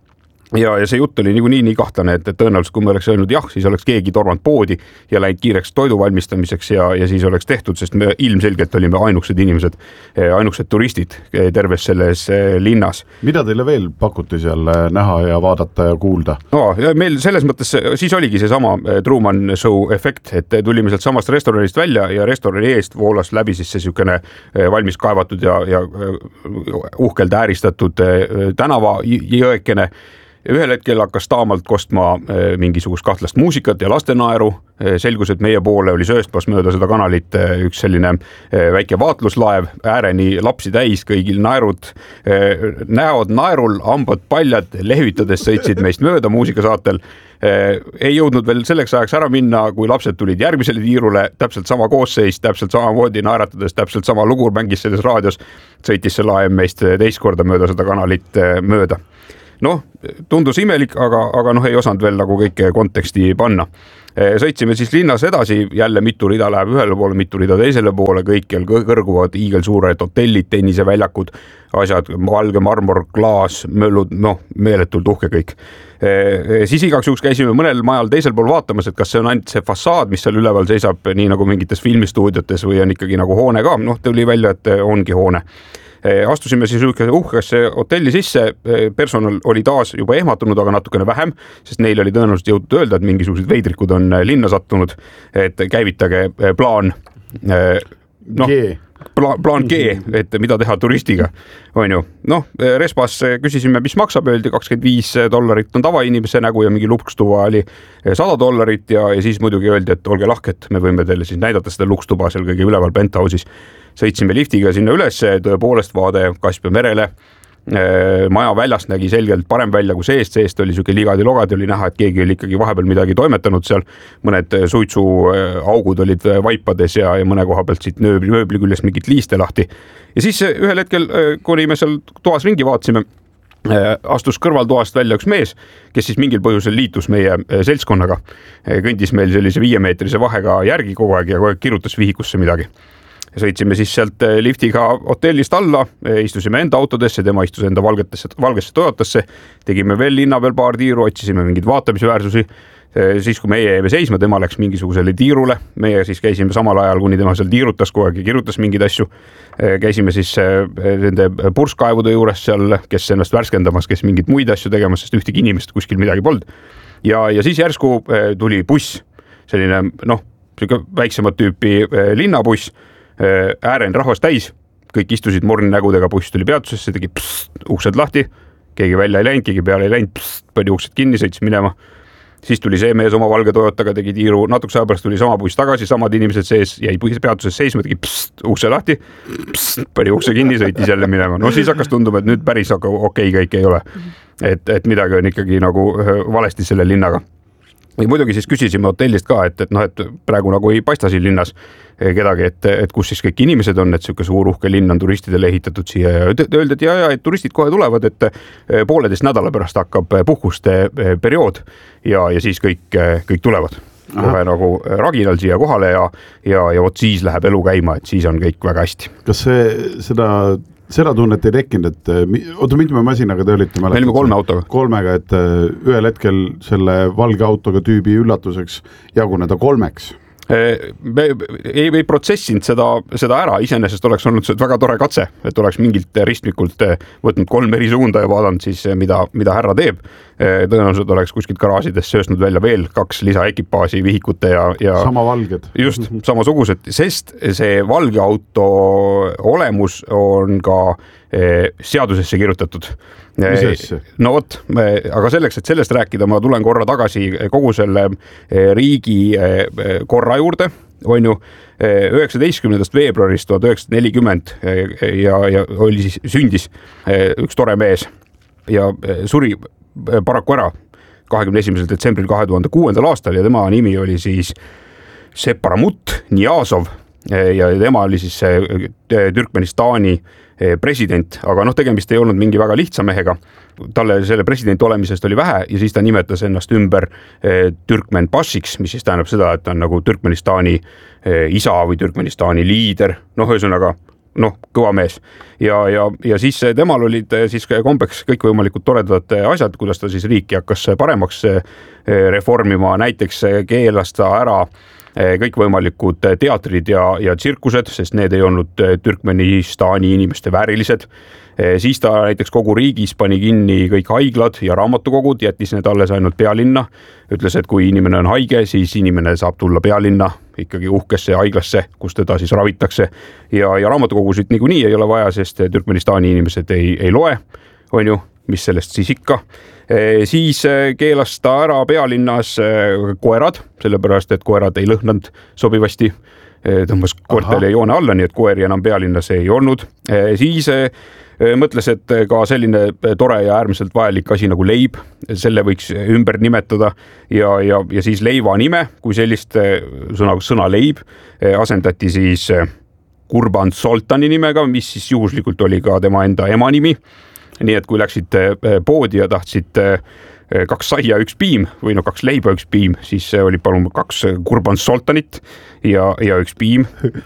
ja, ja see jutt oli niikuinii nii kahtlane, et, et tõenäoliselt kui me oleks öelnud jah, siis oleks keegi tormanud poodi ja läinud kiireks toidu valmistamiseks ja, ja siis oleks tehtud, sest me ilmselgelt olime ainukesed inimesed, ainukesed turistid terves selles linnas.
Mida teile veel pakuti seal näha ja vaadata ja kuulda?
No, ja meil selles mõttes siis oligi see sama Truman Show efekt, et tulime sealt samast restoranist välja ja restorani eest voolas läbi siis see sükene valmis kaevatud ja, ja uhkelt ääristatud tänava jõekene. Ühel hetkel hakkas taamalt kostma mingisugust kahtlast muusikat ja lastenaeru. Selgus, et meie poole oli sööstmas mööda seda kanalit üks selline väike vaatluslaev, ääreni lapsi täis, kõigil naerud, näod naerul, hambad paljad, lehvitades sõitsid meist mööda muusikasaatel. Ei jõudnud veel selleks ajaks ära minna, kui lapsed tulid järgmisele tiirule, täpselt sama koosseis, täpselt samamoodi naeratades, täpselt sama lugu mängis selles raadios, sõitis see laev meist teist korda mööda seda kanalit mööda. Noh, tundus imelik, aga, aga noh, ei osanud veel nagu kõike konteksti panna. Sõitsime siis linnas edasi, jälle mitu rida läheb ühele poole, mitu rida teisele poole, kõikjal kõrguvad iigelsuured hotellid, tenniseväljakud, asjad, valge marmor, klaas, möllud, noh, meeletult uhke kõik. Siis igaks juhuks käisime mõnel majal teisel pool vaatamas, et kas see on ainult see fassaad, mis seal üleval seisab, nii nagu mingites filmistuudiotes või on ikkagi nagu hoone ka, noh, tuli välja, et ongi hoone. Astusime siis uhkesse hotelli sisse, personal oli taas juba ehmatunud, aga natukene vähem, sest neil oli tõenäoliselt jõudnud öelda, et mingisugused veidrikud on linna sattunud, et käivitage plaan, no, plaan, plaan G, et mida teha turistiga, on ju. Noh, Respas küsisime, mis maksab, öeldi kakskümmend viis dollarit on tavainimese nägu ja mingi lukstuba oli sada dollarit ja, ja siis muidugi öeldi, et olge lahket, me võime teile siis näidata seda lukstuba seal kõige üleval penthouse'is. Sõitsime liftiga sinna üles, tõepoolest vaade Kaspia merele. Maja väljast nägi selgelt parem välja kui seest, seest oli siuke ligadi-logadi, oli näha, et keegi oli ikkagi vahepeal midagi toimetanud seal. Mõned suitsuaugud olid vaipades ja, ja mõne koha pealt siit nööbli, nööbli küljest mingit liiste lahti. Ja siis ühel hetkel, kuni me seal toas ringi vaatsime, astus kõrvaltoast välja üks mees, kes siis mingil põhjusel liitus meie seltskonnaga. Kõndis meil sellise viiemeetrise vahega järgi kogu aeg ja kogu aeg kirutas vihikusse midagi. Sõitsime siis sealt liftiga hotellist alla, istusime enda autodesse, tema istus enda valgetesse, valgesse Toyotasse, tegime veel linna peal paar tiiru, otsisime mingid vaatamisväärsusi. Siis kui meie jäime seisma, tema läks mingisugusele tiirule, meie siis käisime samal ajal, kuni tema seal tiirutas kogu aeg ja kirutas mingeid asju. Käisime siis nende purskkaevude juures seal, kes ennast värskendamas, kes mingid muid asju tegemas, sest ühtegi inimest kuskil midagi polnud. Ja, ja siis järsku tuli buss, selline noh, väiksemat tüüpi linnabuss, äären rahvas täis, kõik istusid morni nägudega, buss tuli peatusesse, tegi psst, uksed lahti, keegi välja ei läinud, keegi peale ei läinud, psst, pani uksed kinni, sõitis minema. Siis tuli see mees oma valge Toyotaga, tegi tiiru, natuke aja pärast tuli sama buss tagasi, samad inimesed sees, jäi peatuses seisma, tegi psst, ukse lahti, psst, pani ukse kinni, sõitis jälle minema. No siis hakkas tunduma, et nüüd päris okei kõik ei ole. Et, et midagi on ikkagi nagu valesti selle linnaga. Ja muidugi siis küsisime hotellist ka, et, et, no, et praegu nagu ei paista siin linnas kedagi, et, et kus siis kõik inimesed on, et siuke suur uhke linn on turistidele ehitatud siia ja öeldi, et, ja, ja, et turistid kohe tulevad, et pooleteist nädala pärast hakkab puhkuste periood ja, ja siis kõik, kõik tulevad. Kohe nagu raginal siia kohale ja, ja, ja võt siis läheb elu käima, et siis on kõik väga hästi.
Kas see, seda Seda tunnet ei tekkinud, et oota, mitme masinaga te olite?
Me olime kolme autoga.
Kolmega, et ühel hetkel selle valge autoga tüübi üllatuseks jaguneda kolmeks.
Me ei, ei protsessinud seda, seda ära, iseenesest oleks olnud see väga tore katse, et oleks mingilt ristmikult võtnud kolm eri suunda ja vaadanud siis, mida, mida härra teeb. Tõenäoliselt oleks kuskilt garaasidest söösnud välja veel kaks lisaekipaasi vihikute ja, ja
sama valged.
Just, samasugused, sest see valge auto olemus on ka seadusesse kirjutatud. No vot, aga selleks, et sellest rääkida, ma tulen korra tagasi kogu selle riigi korra juurde, on ju, üheksateistkümnendast veebruarist tuhat üheksasada nelikümmend ja, ja oli siis sündis üks tore mees ja suri paraku ära kahekümne esimesel detsembril kahe tuhande kuuendal aastal ja tema nimi oli siis Separamut Niyazov ja tema oli siis Türkmenistani president, aga noh, tegemist ei olnud mingi väga lihtsa mehega. Talle selle president olemisest oli vähe ja siis ta nimetas ennast ümber Türkmen Pašiks, mis siis tähendab seda, et ta on nagu Türkmenistani isa või Türkmenistani liider. Noh, ühesõnaga noh, kõva mees ja, ja, ja siis temal olid siis kombeks kõikvõimalikud toredad asjad, kuidas ta siis riiki hakkas paremaks reformima, näiteks keelas ta ära kõikvõimalikud teatrid ja, ja tsirkused, sest need ei olnud Türkmenistani inimeste väärilised. Siis ta näiteks kogu riigis pani kinni kõik haiglad ja raamatukogud, jättis need alles ainult pealinna. Ütles, et kui inimene on haige, siis inimene saab tulla pealinna ikkagi uhkesse haiglasse, kus teda siis ravitakse. Ja, ja raamatukogusid niikuinii ei ole vaja, sest Türkmenistani inimesed ei, ei loe, on ju, mis sellest siis ikka. Siis keelas ta ära pealinnas koerad, sellepärast, et koerad ei lõhnanud sobivasti. Tõmbas koertele joone alla, nii et koeri enam pealinnas ei olnud. Siis mõtles, et ka selline tore ja äärmiselt vajalik asi nagu leib, selle võiks ümber nimetada ja, ja, ja siis leiva nime, kui sellist sõna, sõna leib, asendati siis Kurban Soltani nimega, mis siis juhuslikult oli ka tema enda ema nimi. Nii et kui läksid poodi ja tahtsid kaks saia, üks piim või no kaks leiba, üks piim, siis oli palun kaks Kurban Soltanit ja, ja üks piim.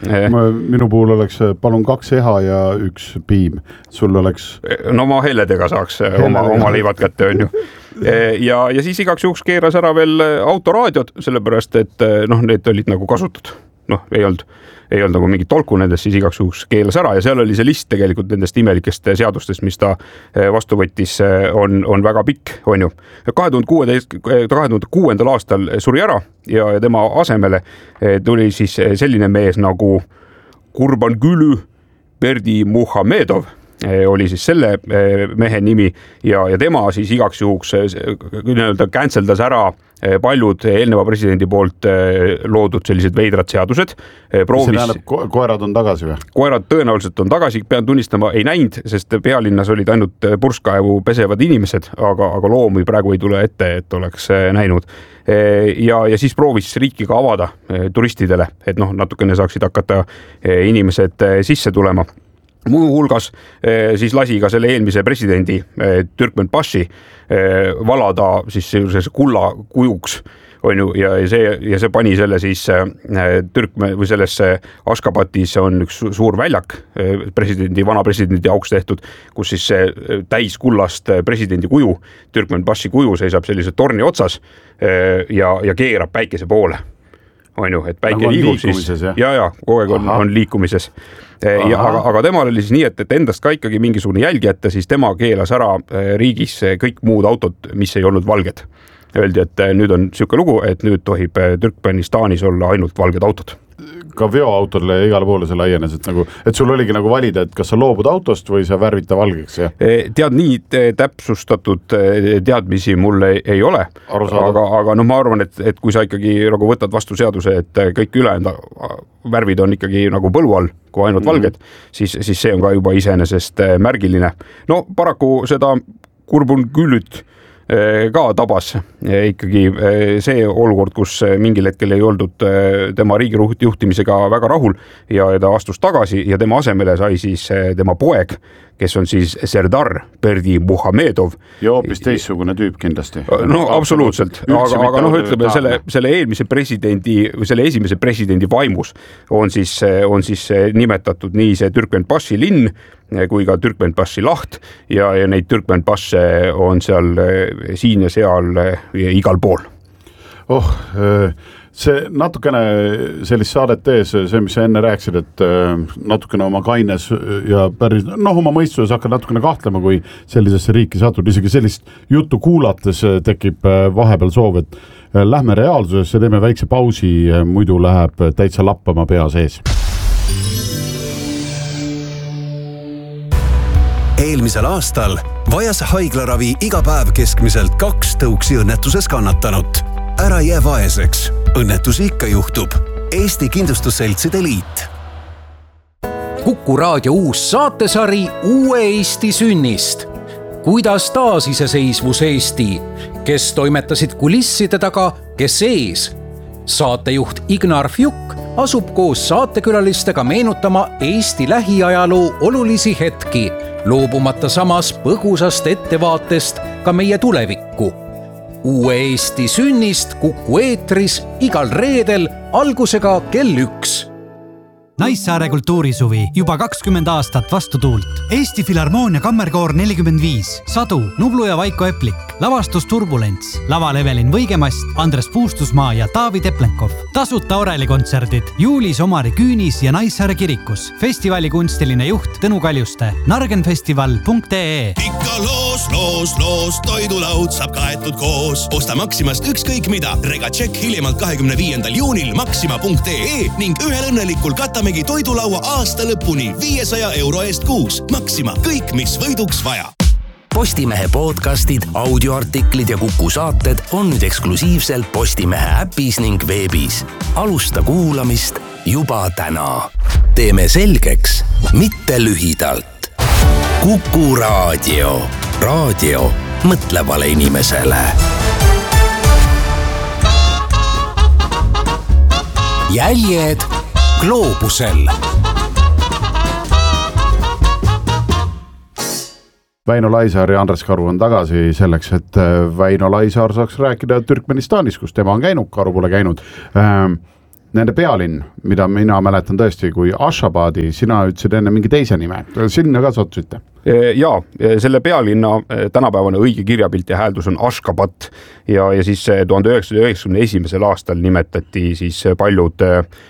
Minu puhul oleks palun kaks eha ja üks piim. Sul oleks...
No ma helledega saaks oma, oma leivad kätte, on ju. Ja, ja siis igaks juhuks keeras ära veel autoraadiod, sellepärast, et noh, need olid nagu kasutud. Noh, ei olnud, ei olnud nagu mingit tolku nendest, siis igaks juhuks keelas ära ja seal oli see list tegelikult nendest imelikest seadustest, mis ta vastu võttis, on, on väga pikk, on ju. kahe tuhande kuuendal aastal suri ära ja, ja tema asemele tuli siis selline mees nagu Kurbanoglu Berdimuhamedov, oli siis selle mehe nimi ja, ja tema siis igaks juhuks nii-öelda canceldas ära paljud eelneva presidendi poolt loodud sellised veidrad seadused.
Proovis... See ko koerad on tagasi või?
Koerad tõenäoliselt on tagasi, pean tunnistama, ei näinud, sest pealinnas olid ainult purskkaevu pesevad inimesed, aga, aga loomi praegu ei tule ette, et oleks näinud. Ja, ja siis proovis riiki ka avada turistidele, et noh, natukene saaksid hakata inimesed sisse tulema. Muu hulgas siis lasi ka selle eelmise presidendi Türkmenbashi valada siis kulla kujuks, on ju, ja see, ja see pani selle siis Türkme või sellesse Ashgabatis on üks suur väljak presidendi, vana presidendi auks tehtud, kus siis see täis kullast presidendi kuju, Türkmenbashi kuju seisab sellise torni otsas ja, ja keerab päikese poole. On ju, et päike nagu liigub siis ja, ja, ja kogu aeg on, on liikumises. Ja, aga, aga temal oli siis nii, et, et endast ka ikkagi mingisugune jälgi ette, siis tema keelas ära riigis kõik muud autod, mis ei olnud valged. Öeldi, et nüüd on siuke lugu, et nüüd tohib Türkmenistanis olla ainult valged autod.
Ka veoautole igale poole see laienes, et, nagu, et sul oligi nagu valida, et kas sa loobud autost või sa värvita valgeks. Ja?
Tead, nii täpsustatud teadmisi mulle ei ole, aga, aga no ma arvan, et, et kui sa ikkagi nagu võtad vastu seaduse, et kõik ülejäänud värvid on ikkagi nagu põlu all, kui ainult mm-hmm. valged, siis, siis see on ka juba iseenesest märgiline. No paraku seda Kurbanoglut ka tabas ikkagi see olukord, kus mingil hetkel ei oldud tema riigi juhtimisega väga rahul ja ta astus tagasi ja tema asemele sai siis tema poeg, kes on siis Serdar Berdimuhamedov.
Ja hoopis teissugune tüüp kindlasti.
No absoluutselt, aga, aga noh, ütleme selle, selle eelmise presidendi või selle esimese presidendi vaimus on siis, on siis nimetatud nii see Türkmenbashi linn kui ka Türkmenbashi laht ja, ja neid Türkmenbasse on seal siin ja seal ja igal pool.
Oh, see natukene sellist saadet tees, see, mis sa enne rääksid, et natukene oma kaines ja päris, noh, oma mõistuses hakkad natukene kahtlema, kui sellisesse riiki satud, isegi sellist juttu kuulates tekib vahepeal soov, et lähme reaalsusesse, teeme väikse pausi, muidu läheb täitsa lappama pea sees.
Eelmisel aastal vajas haiglaravi iga päev keskmiselt kaks tõuksi õnnetuses kannatanut. Ära jää vaeseks. Õnnetusi ikka juhtub. Eesti Kindlustusseltside Liit.
Kuku raadio uus saatesari Uue Eesti sünnist. Kuidas taasiseseisvus Eesti? Kes toimetasid kulisside taga, kes ees? Saatejuht Ignar Fjuk asub koos saatekülalistega meenutama Eesti lähiajaloo olulisi hetki, loobumata samas põgusast ettevaatest ka meie tulevikku. Uue Eesti sünnist Kuku eetris igal reedel algusega kell üks.
Naissaare kultuurisuvi juba kakskümmend aastat vastu tuult. Eesti Filharmoonia kammerkoor nelikümmend viis, Sadu, Nublu ja Vaiko Eplik, lavastus Turbulents, laval Evelin Võigemast, Andres Puustusmaa ja Taavi Teplenkov. Tasuta orelikontserdid juulis Omari Küünis ja Naissaare kirikus. Festivali kunstiline juht Tõnu Kaljuste. nargenfestival punkt ee.
Ikka loos, loos, loos, toidulaud saab kaetud koos. Osta Maximast ükskõik mida. Rega tšekk hiljemalt kahekümne viiendal juunil maxima punkt ee ning ühel õnnelikul katamegi toidulaua aasta lõpuni viiesaja euro eest kuus. Maxima, kõik mis võiduks vaja.
Postimehe podcastid, audioartiklid ja Kuku saated on nüüd eksklusiivselt Postimehe äpis ning veebis. Alusta kuulamist juba täna. Teeme selgeks, mitte lühidalt. Kuku raadio. Raadio mõtlevale inimesele. Jäljed gloobusel.
Väino Laisaar ja Andres Karu on tagasi selleks, et Väino Laisaar saaks rääkida Türkmenistanis, kus tema on käinud, Karu pole käinud. Nende pealinn, mida mina mäletan tõesti kui Ashabadi, sina ütlesid enne mingi teise nime. Sinna ka sattusite?
Jaa, selle pealinna tänapäevane õige kirjapilt ja hääldus on Ashgabat ja, ja siis tuhande üheksasaja üheksakümne esimesel aastal nimetati siis paljud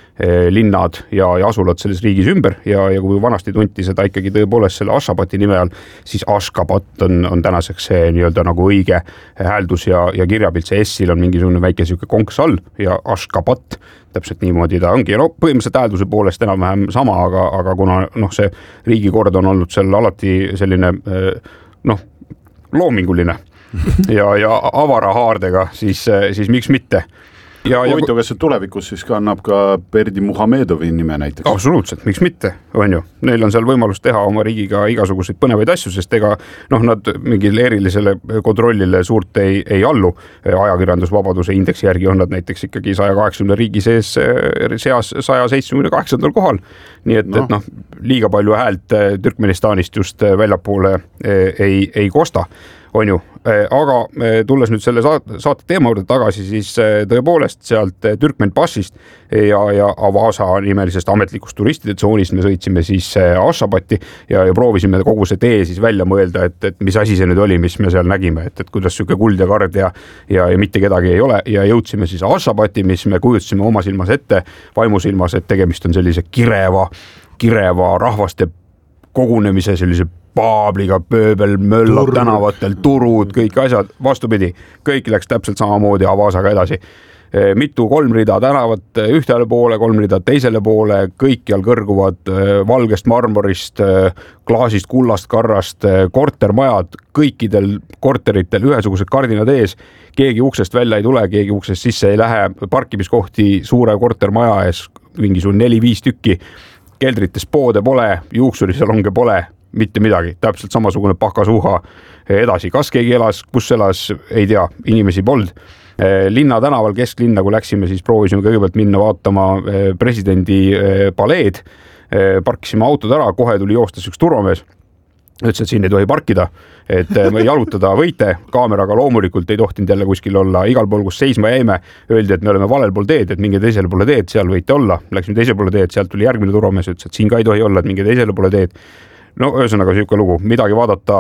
linnad ja, ja asulad selles riigis ümber ja, ja kui vanasti tunti seda ikkagi tõepoolest selle Ashabati nime all, siis Ashgabat on, on tänaseks see nii-öelda nagu õige hääldus ja, ja kirjapilt. See S-il on mingisugune väike siuke konks all ja Ashgabat, täpselt niimoodi ta ongi. No põhimõtteliselt häälduse poolest enam-vähem sama, aga, aga kuna noh, see riigikord on olnud seal alati selline noh, loominguline ja, ja avara haardega, siis, siis miks mitte.
Huvitav, kas see tulevikus siis kannab ka Berdi Muhamedovi nime näiteks?
Absoluutselt, miks mitte, on ju. Neil on seal võimalus teha oma riigiga igasuguseid põnevaid asju, sest ega noh, nad mingil erilisele kontrollile suurt ei, ei allu. Ajakirjandusvabaduse indeksi järgi on nad näiteks ikkagi saja kaheksakümne riigi sees seas saja seitsmekümne kaheksandal kohal. Nii et no, et noh, liiga palju häält Türkmenistanist just väljapoole ei, ei kosta. On ju, aga tulles nüüd selle saate teema juurde tagasi, siis tõepoolest sealt Türkmenpassist ja, ja Avasa nimelisest ametlikust turistide tsoonist me sõitsime siis Ashabati ja, ja proovisime kogu see tee siis välja mõelda, et, et mis asi see nüüd oli, mis me seal nägime, et, et kuidas süke kuld ja kard ja, ja, ja mitte kedagi ei ole ja jõudsime siis Ashabati, mis me kujutasime oma silmas ette, vaimusilmas, et tegemist on sellise kireva, kireva rahvaste kogunemise sellise paabliga, pööbel, möllab Tur. tänavatel, turud, kõik asjad, vastupidi, kõik läks täpselt samamoodi Avasaga edasi. Mitu kolm rida tänavat ühtele poole, kolm rida teisele poole, kõikjal kõrguvad valgest marmorist, klaasist, kullast, karrast, kortermajad, kõikidel korteritel ühesugused kardinad ees, keegi uksest välja ei tule, keegi uksest sisse ei lähe, parkimiskohti suure kortermaja ees, mingisugune neli-viis tükki, keldrites poode pole, juuksurisalonge pole, mitte midagi, täpselt samasugune pakasuha edasi. Kas keegi elas, kus elas, ei tea, inimesi polnud. Linna tänaval kesklinna, kui läksime, siis proovisime kõigepealt minna vaatama presidendi paleed. Parkisime autod ära, kohe tuli joostas üks turvamees. Ütles, et siin ei tohi parkida, et jalutada võite, kaameraga loomulikult ei tohtinud jälle kuskil olla, igal pool, kus seisma jäime, öeldi, et me oleme valel pool teed, et minge teisele poole teed, seal võite olla. Läksime teisele poole teed, sealt tuli järgmine turvamees, ütles, et siin ka ei tohi olla, et minge teisele poole teed. No ühesõnaga siuke lugu, midagi vaadata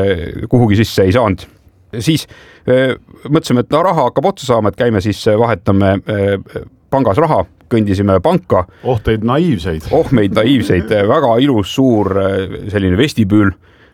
kuhugi sisse ei saanud. Siis mõtlesime, et no, raha hakkab otsa saama, et käime siis vahetame pangas raha, kõndisime panka.
Oh, teid naiivseid.
Oh, meid naiivseid, väga ilus suur selline vestibüül,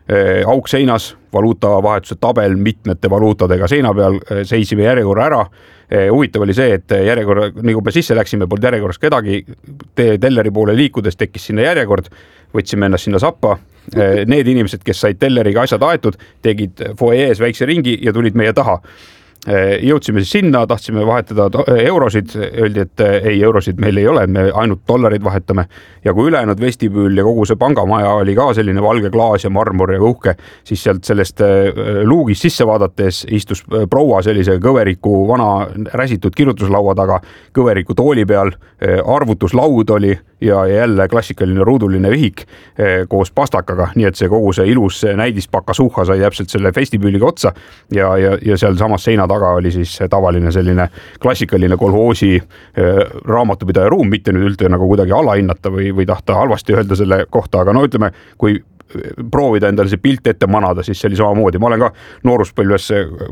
auk seinas, valuutavahetuse tabel mitmete valuutadega seina peal, seisime järjekorra ära. Huvitav oli see, et järjekorra, nii kui me sisse läksime, polnud järjekorras kedagi, telleri poole liikudes tekkis sinna järjekord, võtsime ennast sinna sappa. Need inimesed, kes said telleriga asjad aetud, tegid foees väikse ringi ja tulid meie taha. Jõudsime siis sinna, tahtsime vahetada eurosid, öeldi, et ei, eurosid meil ei ole, me ainult dollarid vahetame. Ja kui ülejäänud vestibüül ja kogu see pangamaja oli ka selline valge klaas ja marmor ja uhke, siis sealt sellest luugist sisse vaadates istus proua sellise kõveriku vana räsitud kirjutuslaua taga, kõveriku tooli peal, arvutuslaud oli, ja jälle klassikaline ruuduline vihik koos pastakaga, nii et see kogu see ilus näidispakasuhha sai täpselt selle festibüüliga otsa ja, ja, ja seal samas seina taga oli siis tavaline selline klassikaline kolhoosi raamatupidaja ruum, mitte nüüd üldse nagu kuidagi alahinnata või, või tahta halvasti öelda selle kohta, aga no ütleme, kui proovida endale see pilt ette manada, siis see oli samamoodi. Ma olen ka nooruspõlves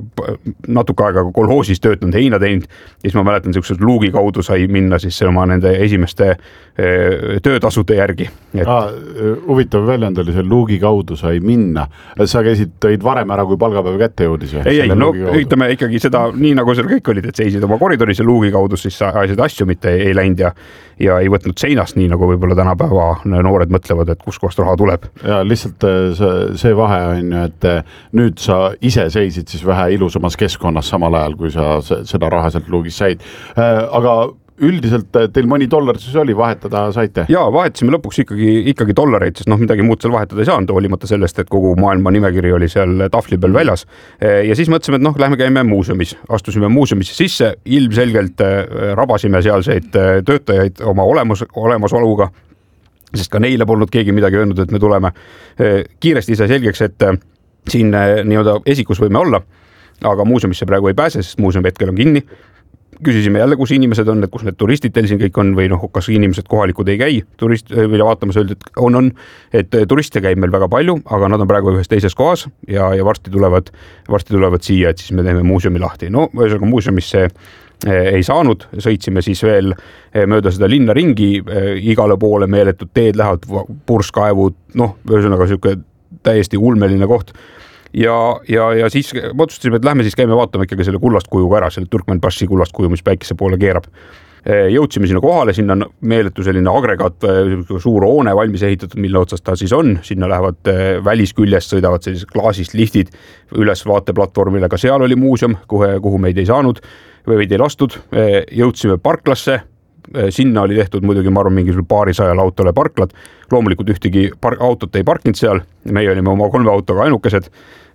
natuke aega kolhoosis töötanud, heina teinud, ja siis ma mäletan, sellised luugi kaudu sai minna siis oma nende esimeste töötasude järgi. Et...
Ah, huvitav väljend oli see luugi kaudu sai minna. Sa käisid, tõid varem ära, kui palgapäev kätte jõudis?
Ei, ei, no ütleme ikkagi seda nii, nagu seal kõik olid, et seisid oma koridoris ja luugi kaudu, siis ajasid asju mitte ei, ei läinud ja, ja ei võtnud seinast nii, nagu võib-olla tänapäeva noored mõtlevad, et kus kohast raha tuleb.
Ja lihtsalt see, see vahe on ju, et nüüd sa ise seisid siis vähe ilusamas keskkonnas samal ajal, kui sa seda raha sealt luugis said. Aga üldiselt teil mõni dollar siis oli, vahetada saite?
Jaa, vahetasime lõpuks ikkagi, ikkagi dollareid, sest noh, midagi muud seal vahetada ei saanud, hoolimata sellest, et kogu maailma nimekiri oli seal tahvli peal väljas. Ja siis mõtlesime, et noh, lähme käime muuseumis. Astusime muuseumisse sisse, ilmselgelt rabasime sealseid töötajaid oma olemus, olemasoluga, sest ka neile polnud keegi midagi öelnud, et me tuleme. Kiiresti sai selgeks, et siin nii-öelda esikus võime olla, aga muuseumisse praegu ei pääse, sest muuseum hetkel on kinni. Küsisime jälle, kus inimesed on, et kus need turistid teil siin kõik on või noh, kas inimesed kohalikud ei käi turist, või vaatamas öeldi, et on, on, et turiste käib meil väga palju, aga nad on praegu ühes teises kohas ja, ja varsti tulevad, varsti tulevad siia, et siis me teeme muuseumi lahti. No, ühesõnaga muuseumisse ei saanud, sõitsime siis veel mööda seda linna ringi, igale poole meeletud teed lähevad, purskkaevud, noh, ühesõnaga siuke täiesti ulmeline koht. Ja, ja, ja siis otsustasime, et lähme siis käime vaatama ikkagi selle kullastkujuga ära, selle Turkmenbassi kullastkuju, mis päikese poole keerab. Jõudsime sinna kohale, sinna on meeletu selline agregaat, suur hoone valmis ehitatud, mille otsast ta siis on. Sinna lähevad välisküljest, sõidavad sellised klaasist liftid üles vaateplatvormile, ka seal oli muuseum, kuhu, kuhu meid ei saanud või ei lastud. Jõudsime parklasse, sinna oli tehtud muidugi, ma arvan, mingi paarisajal autole parklad. Loomulikult ühtegi par- autot ei parkinud seal, meie olime oma kolme autoga ainukesed.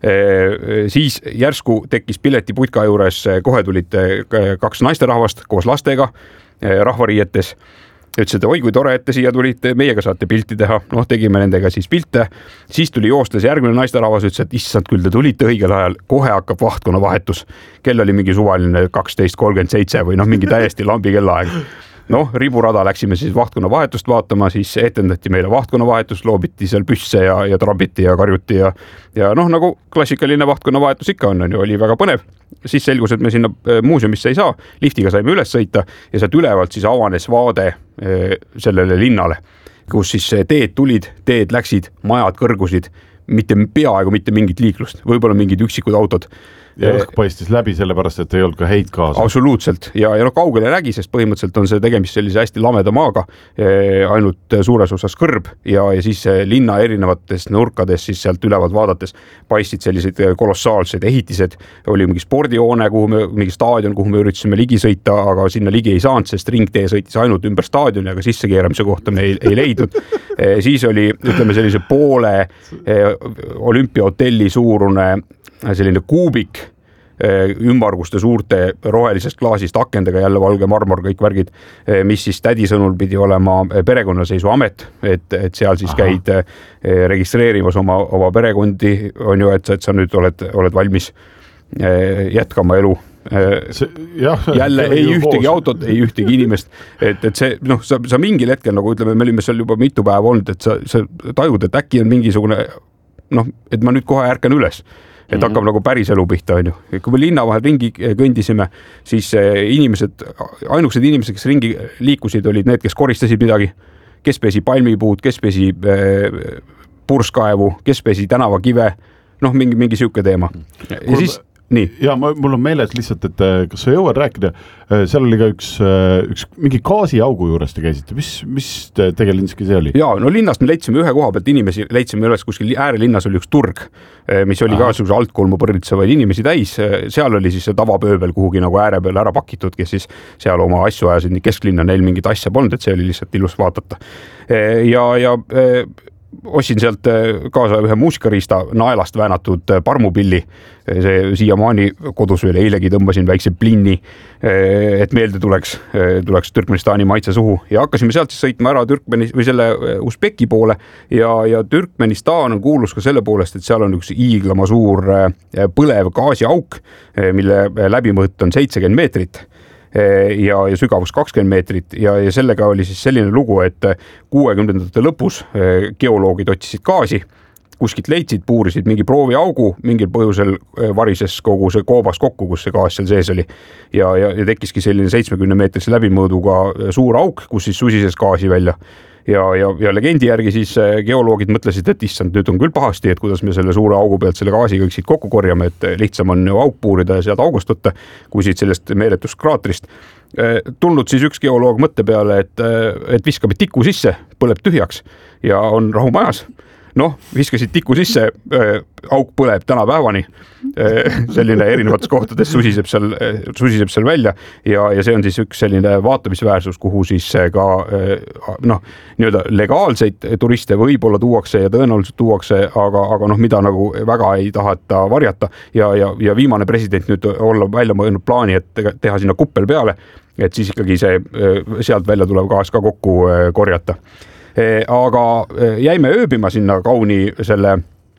Siis järsku tekkis piletiputka juures, kohe tulid kaks naisterahvast koos lastega rahvariietes. Ütles, et oi, kui tore, et te siia tulite, meiega saate pilti teha. Noh, tegime nendega siis pilte. Siis tuli joostes järgmine naisterahvas, ütles, et issand, küll te tulite õigel ajal, kohe hakkab vahtkonna vahetus. Kell oli mingi suvaline kaksteist kolmkümmend seitse või noh, mingi täiesti lambi kellaaeg. Noh, riburada läksime siis vahtkonna vahetust vaatama, siis etendati meile vahtkonna vahetust, loobiti seal püsse ja, ja trabiti ja karjuti ja, ja noh, nagu klassikaline vahtkonna vahetus ikka on, on ju, oli väga põnev. Siis selgus, et me sinna muuseumisse ei saa, liftiga saime üles sõita ja sealt ülevalt siis avanes vaade sellele linnale, kus siis teed tulid, teed läksid, majad kõrgusid, mitte peaaegu mitte mingit liiklust, võib-olla mingid üksikud autod.
Ja õhk paistis läbi sellepärast, et ei olnud ka heit kaasa.
Absoluutselt. Ja, ja no kaugele nägi, sest põhimõtteliselt on see tegemist sellise hästi lameda maaga, ainult suures osas kõrb ja, ja siis linna erinevates nurkades siis sealt ülevalt vaadates paistsid sellised kolossaalsed ehitised. Oli mingi spordihoone, kuhu me, mingi staadion, kuhu me üritasime ligi sõita, aga sinna ligi ei saanud, sest ringtee sõitis ainult ümber staadioni, aga sisse keeramise kohta me ei, ei leidnud. Siis oli, ütleme, sellise poole olümpiahotelli suurune selline kuubik ümmarguste suurte rohelisest klaasist akendega, jälle valge marmor, kõik värgid, mis siis tädi sõnul pidi olema perekonnaseisu amet, et, et seal siis Aha. käid registreerimas oma, oma perekondi, on ju, et, et sa nüüd oled, oled valmis jätkama elu. See, jah, jälle ei ühtegi koos. Autot, ei ühtegi inimest, et, et see, noh, sa, sa mingil hetkel, nagu ütleme, me olime seal juba mitu päeva olnud, et sa, sa tajud, et äkki on mingisugune, noh, et ma nüüd kohe ärkan üles. Et hakkab mm-hmm. nagu päris elu pihta, on ju. Kui me linna vahel ringi kõndisime, siis inimesed, ainukesed inimesed, kes ringi liikusid, olid need, kes koristasid midagi, kes pesi palmipuud, kes pesi purskkaevu, kes pesi tänavakive, noh, mingi, mingi siuke teema. Ja Kul... siis... Nii. Ja mul on meeles lihtsalt, et kas sa jõuad rääkida, seal oli ka üks, üks mingi gaasiaugu juures te käisite, mis, mis tegelinski see oli? Jaa, no linnast me leidsime ühe koha pealt inimesi, leidsime üles kuskil äärelinnas oli üks turg, mis oli Aha. ka suguse altkulmu põrnitsevaid inimesi täis, seal oli siis see tavapööbel kuhugi nagu ääre peale ära pakitud, kes siis seal oma asju ajasid, nii kesklinna neil mingit asja polnud, et see oli lihtsalt ilus vaatata. Ja, ja ostsin sealt kaasa ühe muusikariista naelast väänatud parmupilli. See siiamaani kodus veel eilegi tõmbasin väikse plinni, et meelde tuleks, tuleks Türkmenistani maitse suhu ja hakkasime sealt siis sõitma ära Türkmeni või selle Usbeki poole ja, ja Türkmenistan on kuulus ka selle poolest, et seal on üks iiglama suur põlev gaasiauk, mille läbimõõt on seitsekümmend meetrit ja, ja sügavus kakskümmend meetrit ja, ja sellega oli siis selline lugu, et kuuekümnendate lõpus geoloogid otsisid gaasi, kuskilt leidsid, puurisid mingi prooviaugu, mingil põhjusel varises kogu see koobas kokku, kus see gaas seal sees oli ja, ja, ja tekkiski selline seitsmekümne meetrise läbimõõduga suur auk, kus siis susises gaasi välja. Ja, ja, ja legendi järgi siis geoloogid mõtlesid, et issand, nüüd on küll pahasti, et kuidas me selle suure augu pealt selle gaasi kõik siit kokku korjame, et lihtsam on ju auk puurida ja sealt august võtta, kui siit sellest meeletust kraatrist. Tulnud siis üks geoloog mõtte peale, et, et viskame tiku sisse, põleb tühjaks ja on rahu majas. Noh, viskasid tiku sisse, auk põleb tänapäevani, selline erinevates kohtades susiseb seal, susiseb seal välja ja, ja see on siis üks selline vaatamisväärsus, kuhu siis ka noh, nii-öelda legaalseid turiste võib-olla tuuakse ja tõenäoliselt tuuakse, aga, aga noh, mida nagu väga ei taheta varjata ja, ja, ja viimane president nüüd olla välja mõelnud plaani, et teha sinna kuppel peale, et siis ikkagi see sealt välja tulev gaas ka kokku korjata. Aga jäime ööbima sinna kauni selle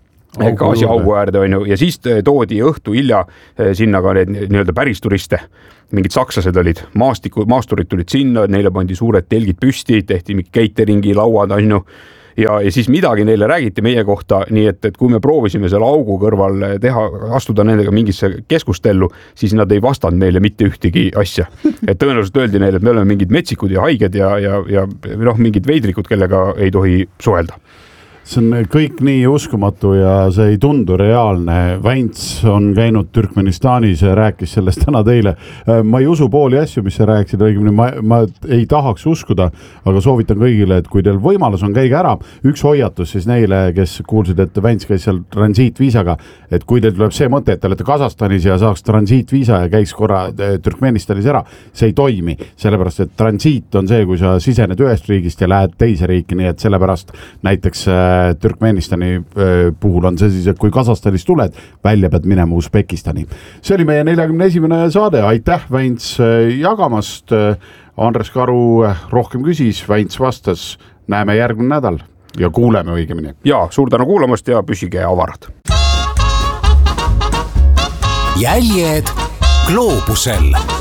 gaasiaugu äärde on ju, ja siis toodi õhtu hilja sinna ka need nii-öelda päris turiste. Mingid sakslased olid, maastiku, maasturid tulid sinna, neile pandi suured telgid püsti, tehti mingi cateringi lauad on ju. Ja, ja siis midagi neile räägiti meie kohta, nii et, et kui me proovisime selle augu kõrval teha, astuda nendega mingisse keskustellu, siis nad ei vastanud meile mitte ühtegi asja. Et tõenäoliselt öeldi neile, et me oleme mingid metsikud ja haiged ja, ja, ja noh, mingid veidrikud, kellega ei tohi suhelda.
See on kõik nii uskumatu ja see ei tundu reaalne. Väints on käinud Türkmenistanis ja rääkis sellest täna teile. Ma ei usu pooli asju, mis sa rääkisid, õigemini ma, ma ei tahaks uskuda, aga soovitan kõigile, et kui teil võimalus on, käige ära. Üks hoiatus siis neile, kes kuulsid, et Väints käis seal transiitviisaga, et kui teil tuleb see mõte, et te olete Kasahstanis ja saaks transiitviisa ja käiks korra Türkmenistanis ära, see ei toimi, sellepärast, et transiit on see, kui sa sisened ühest riigist ja lähed teise riiki, nii et sellepärast näiteks Türkmenistani puhul on see siis, et kui Kasahstanis tuled, välja pead minema Usbekistani. See oli meie neljakümne esimene saade. Aitäh, Väints, jagamast. Andres Karu rohkem küsis, Väints vastas. Näeme järgmine nädal ja kuuleme õigemini.
Ja, suur tänu kuulamast ja püsige avarad.
Jäljed gloobusel.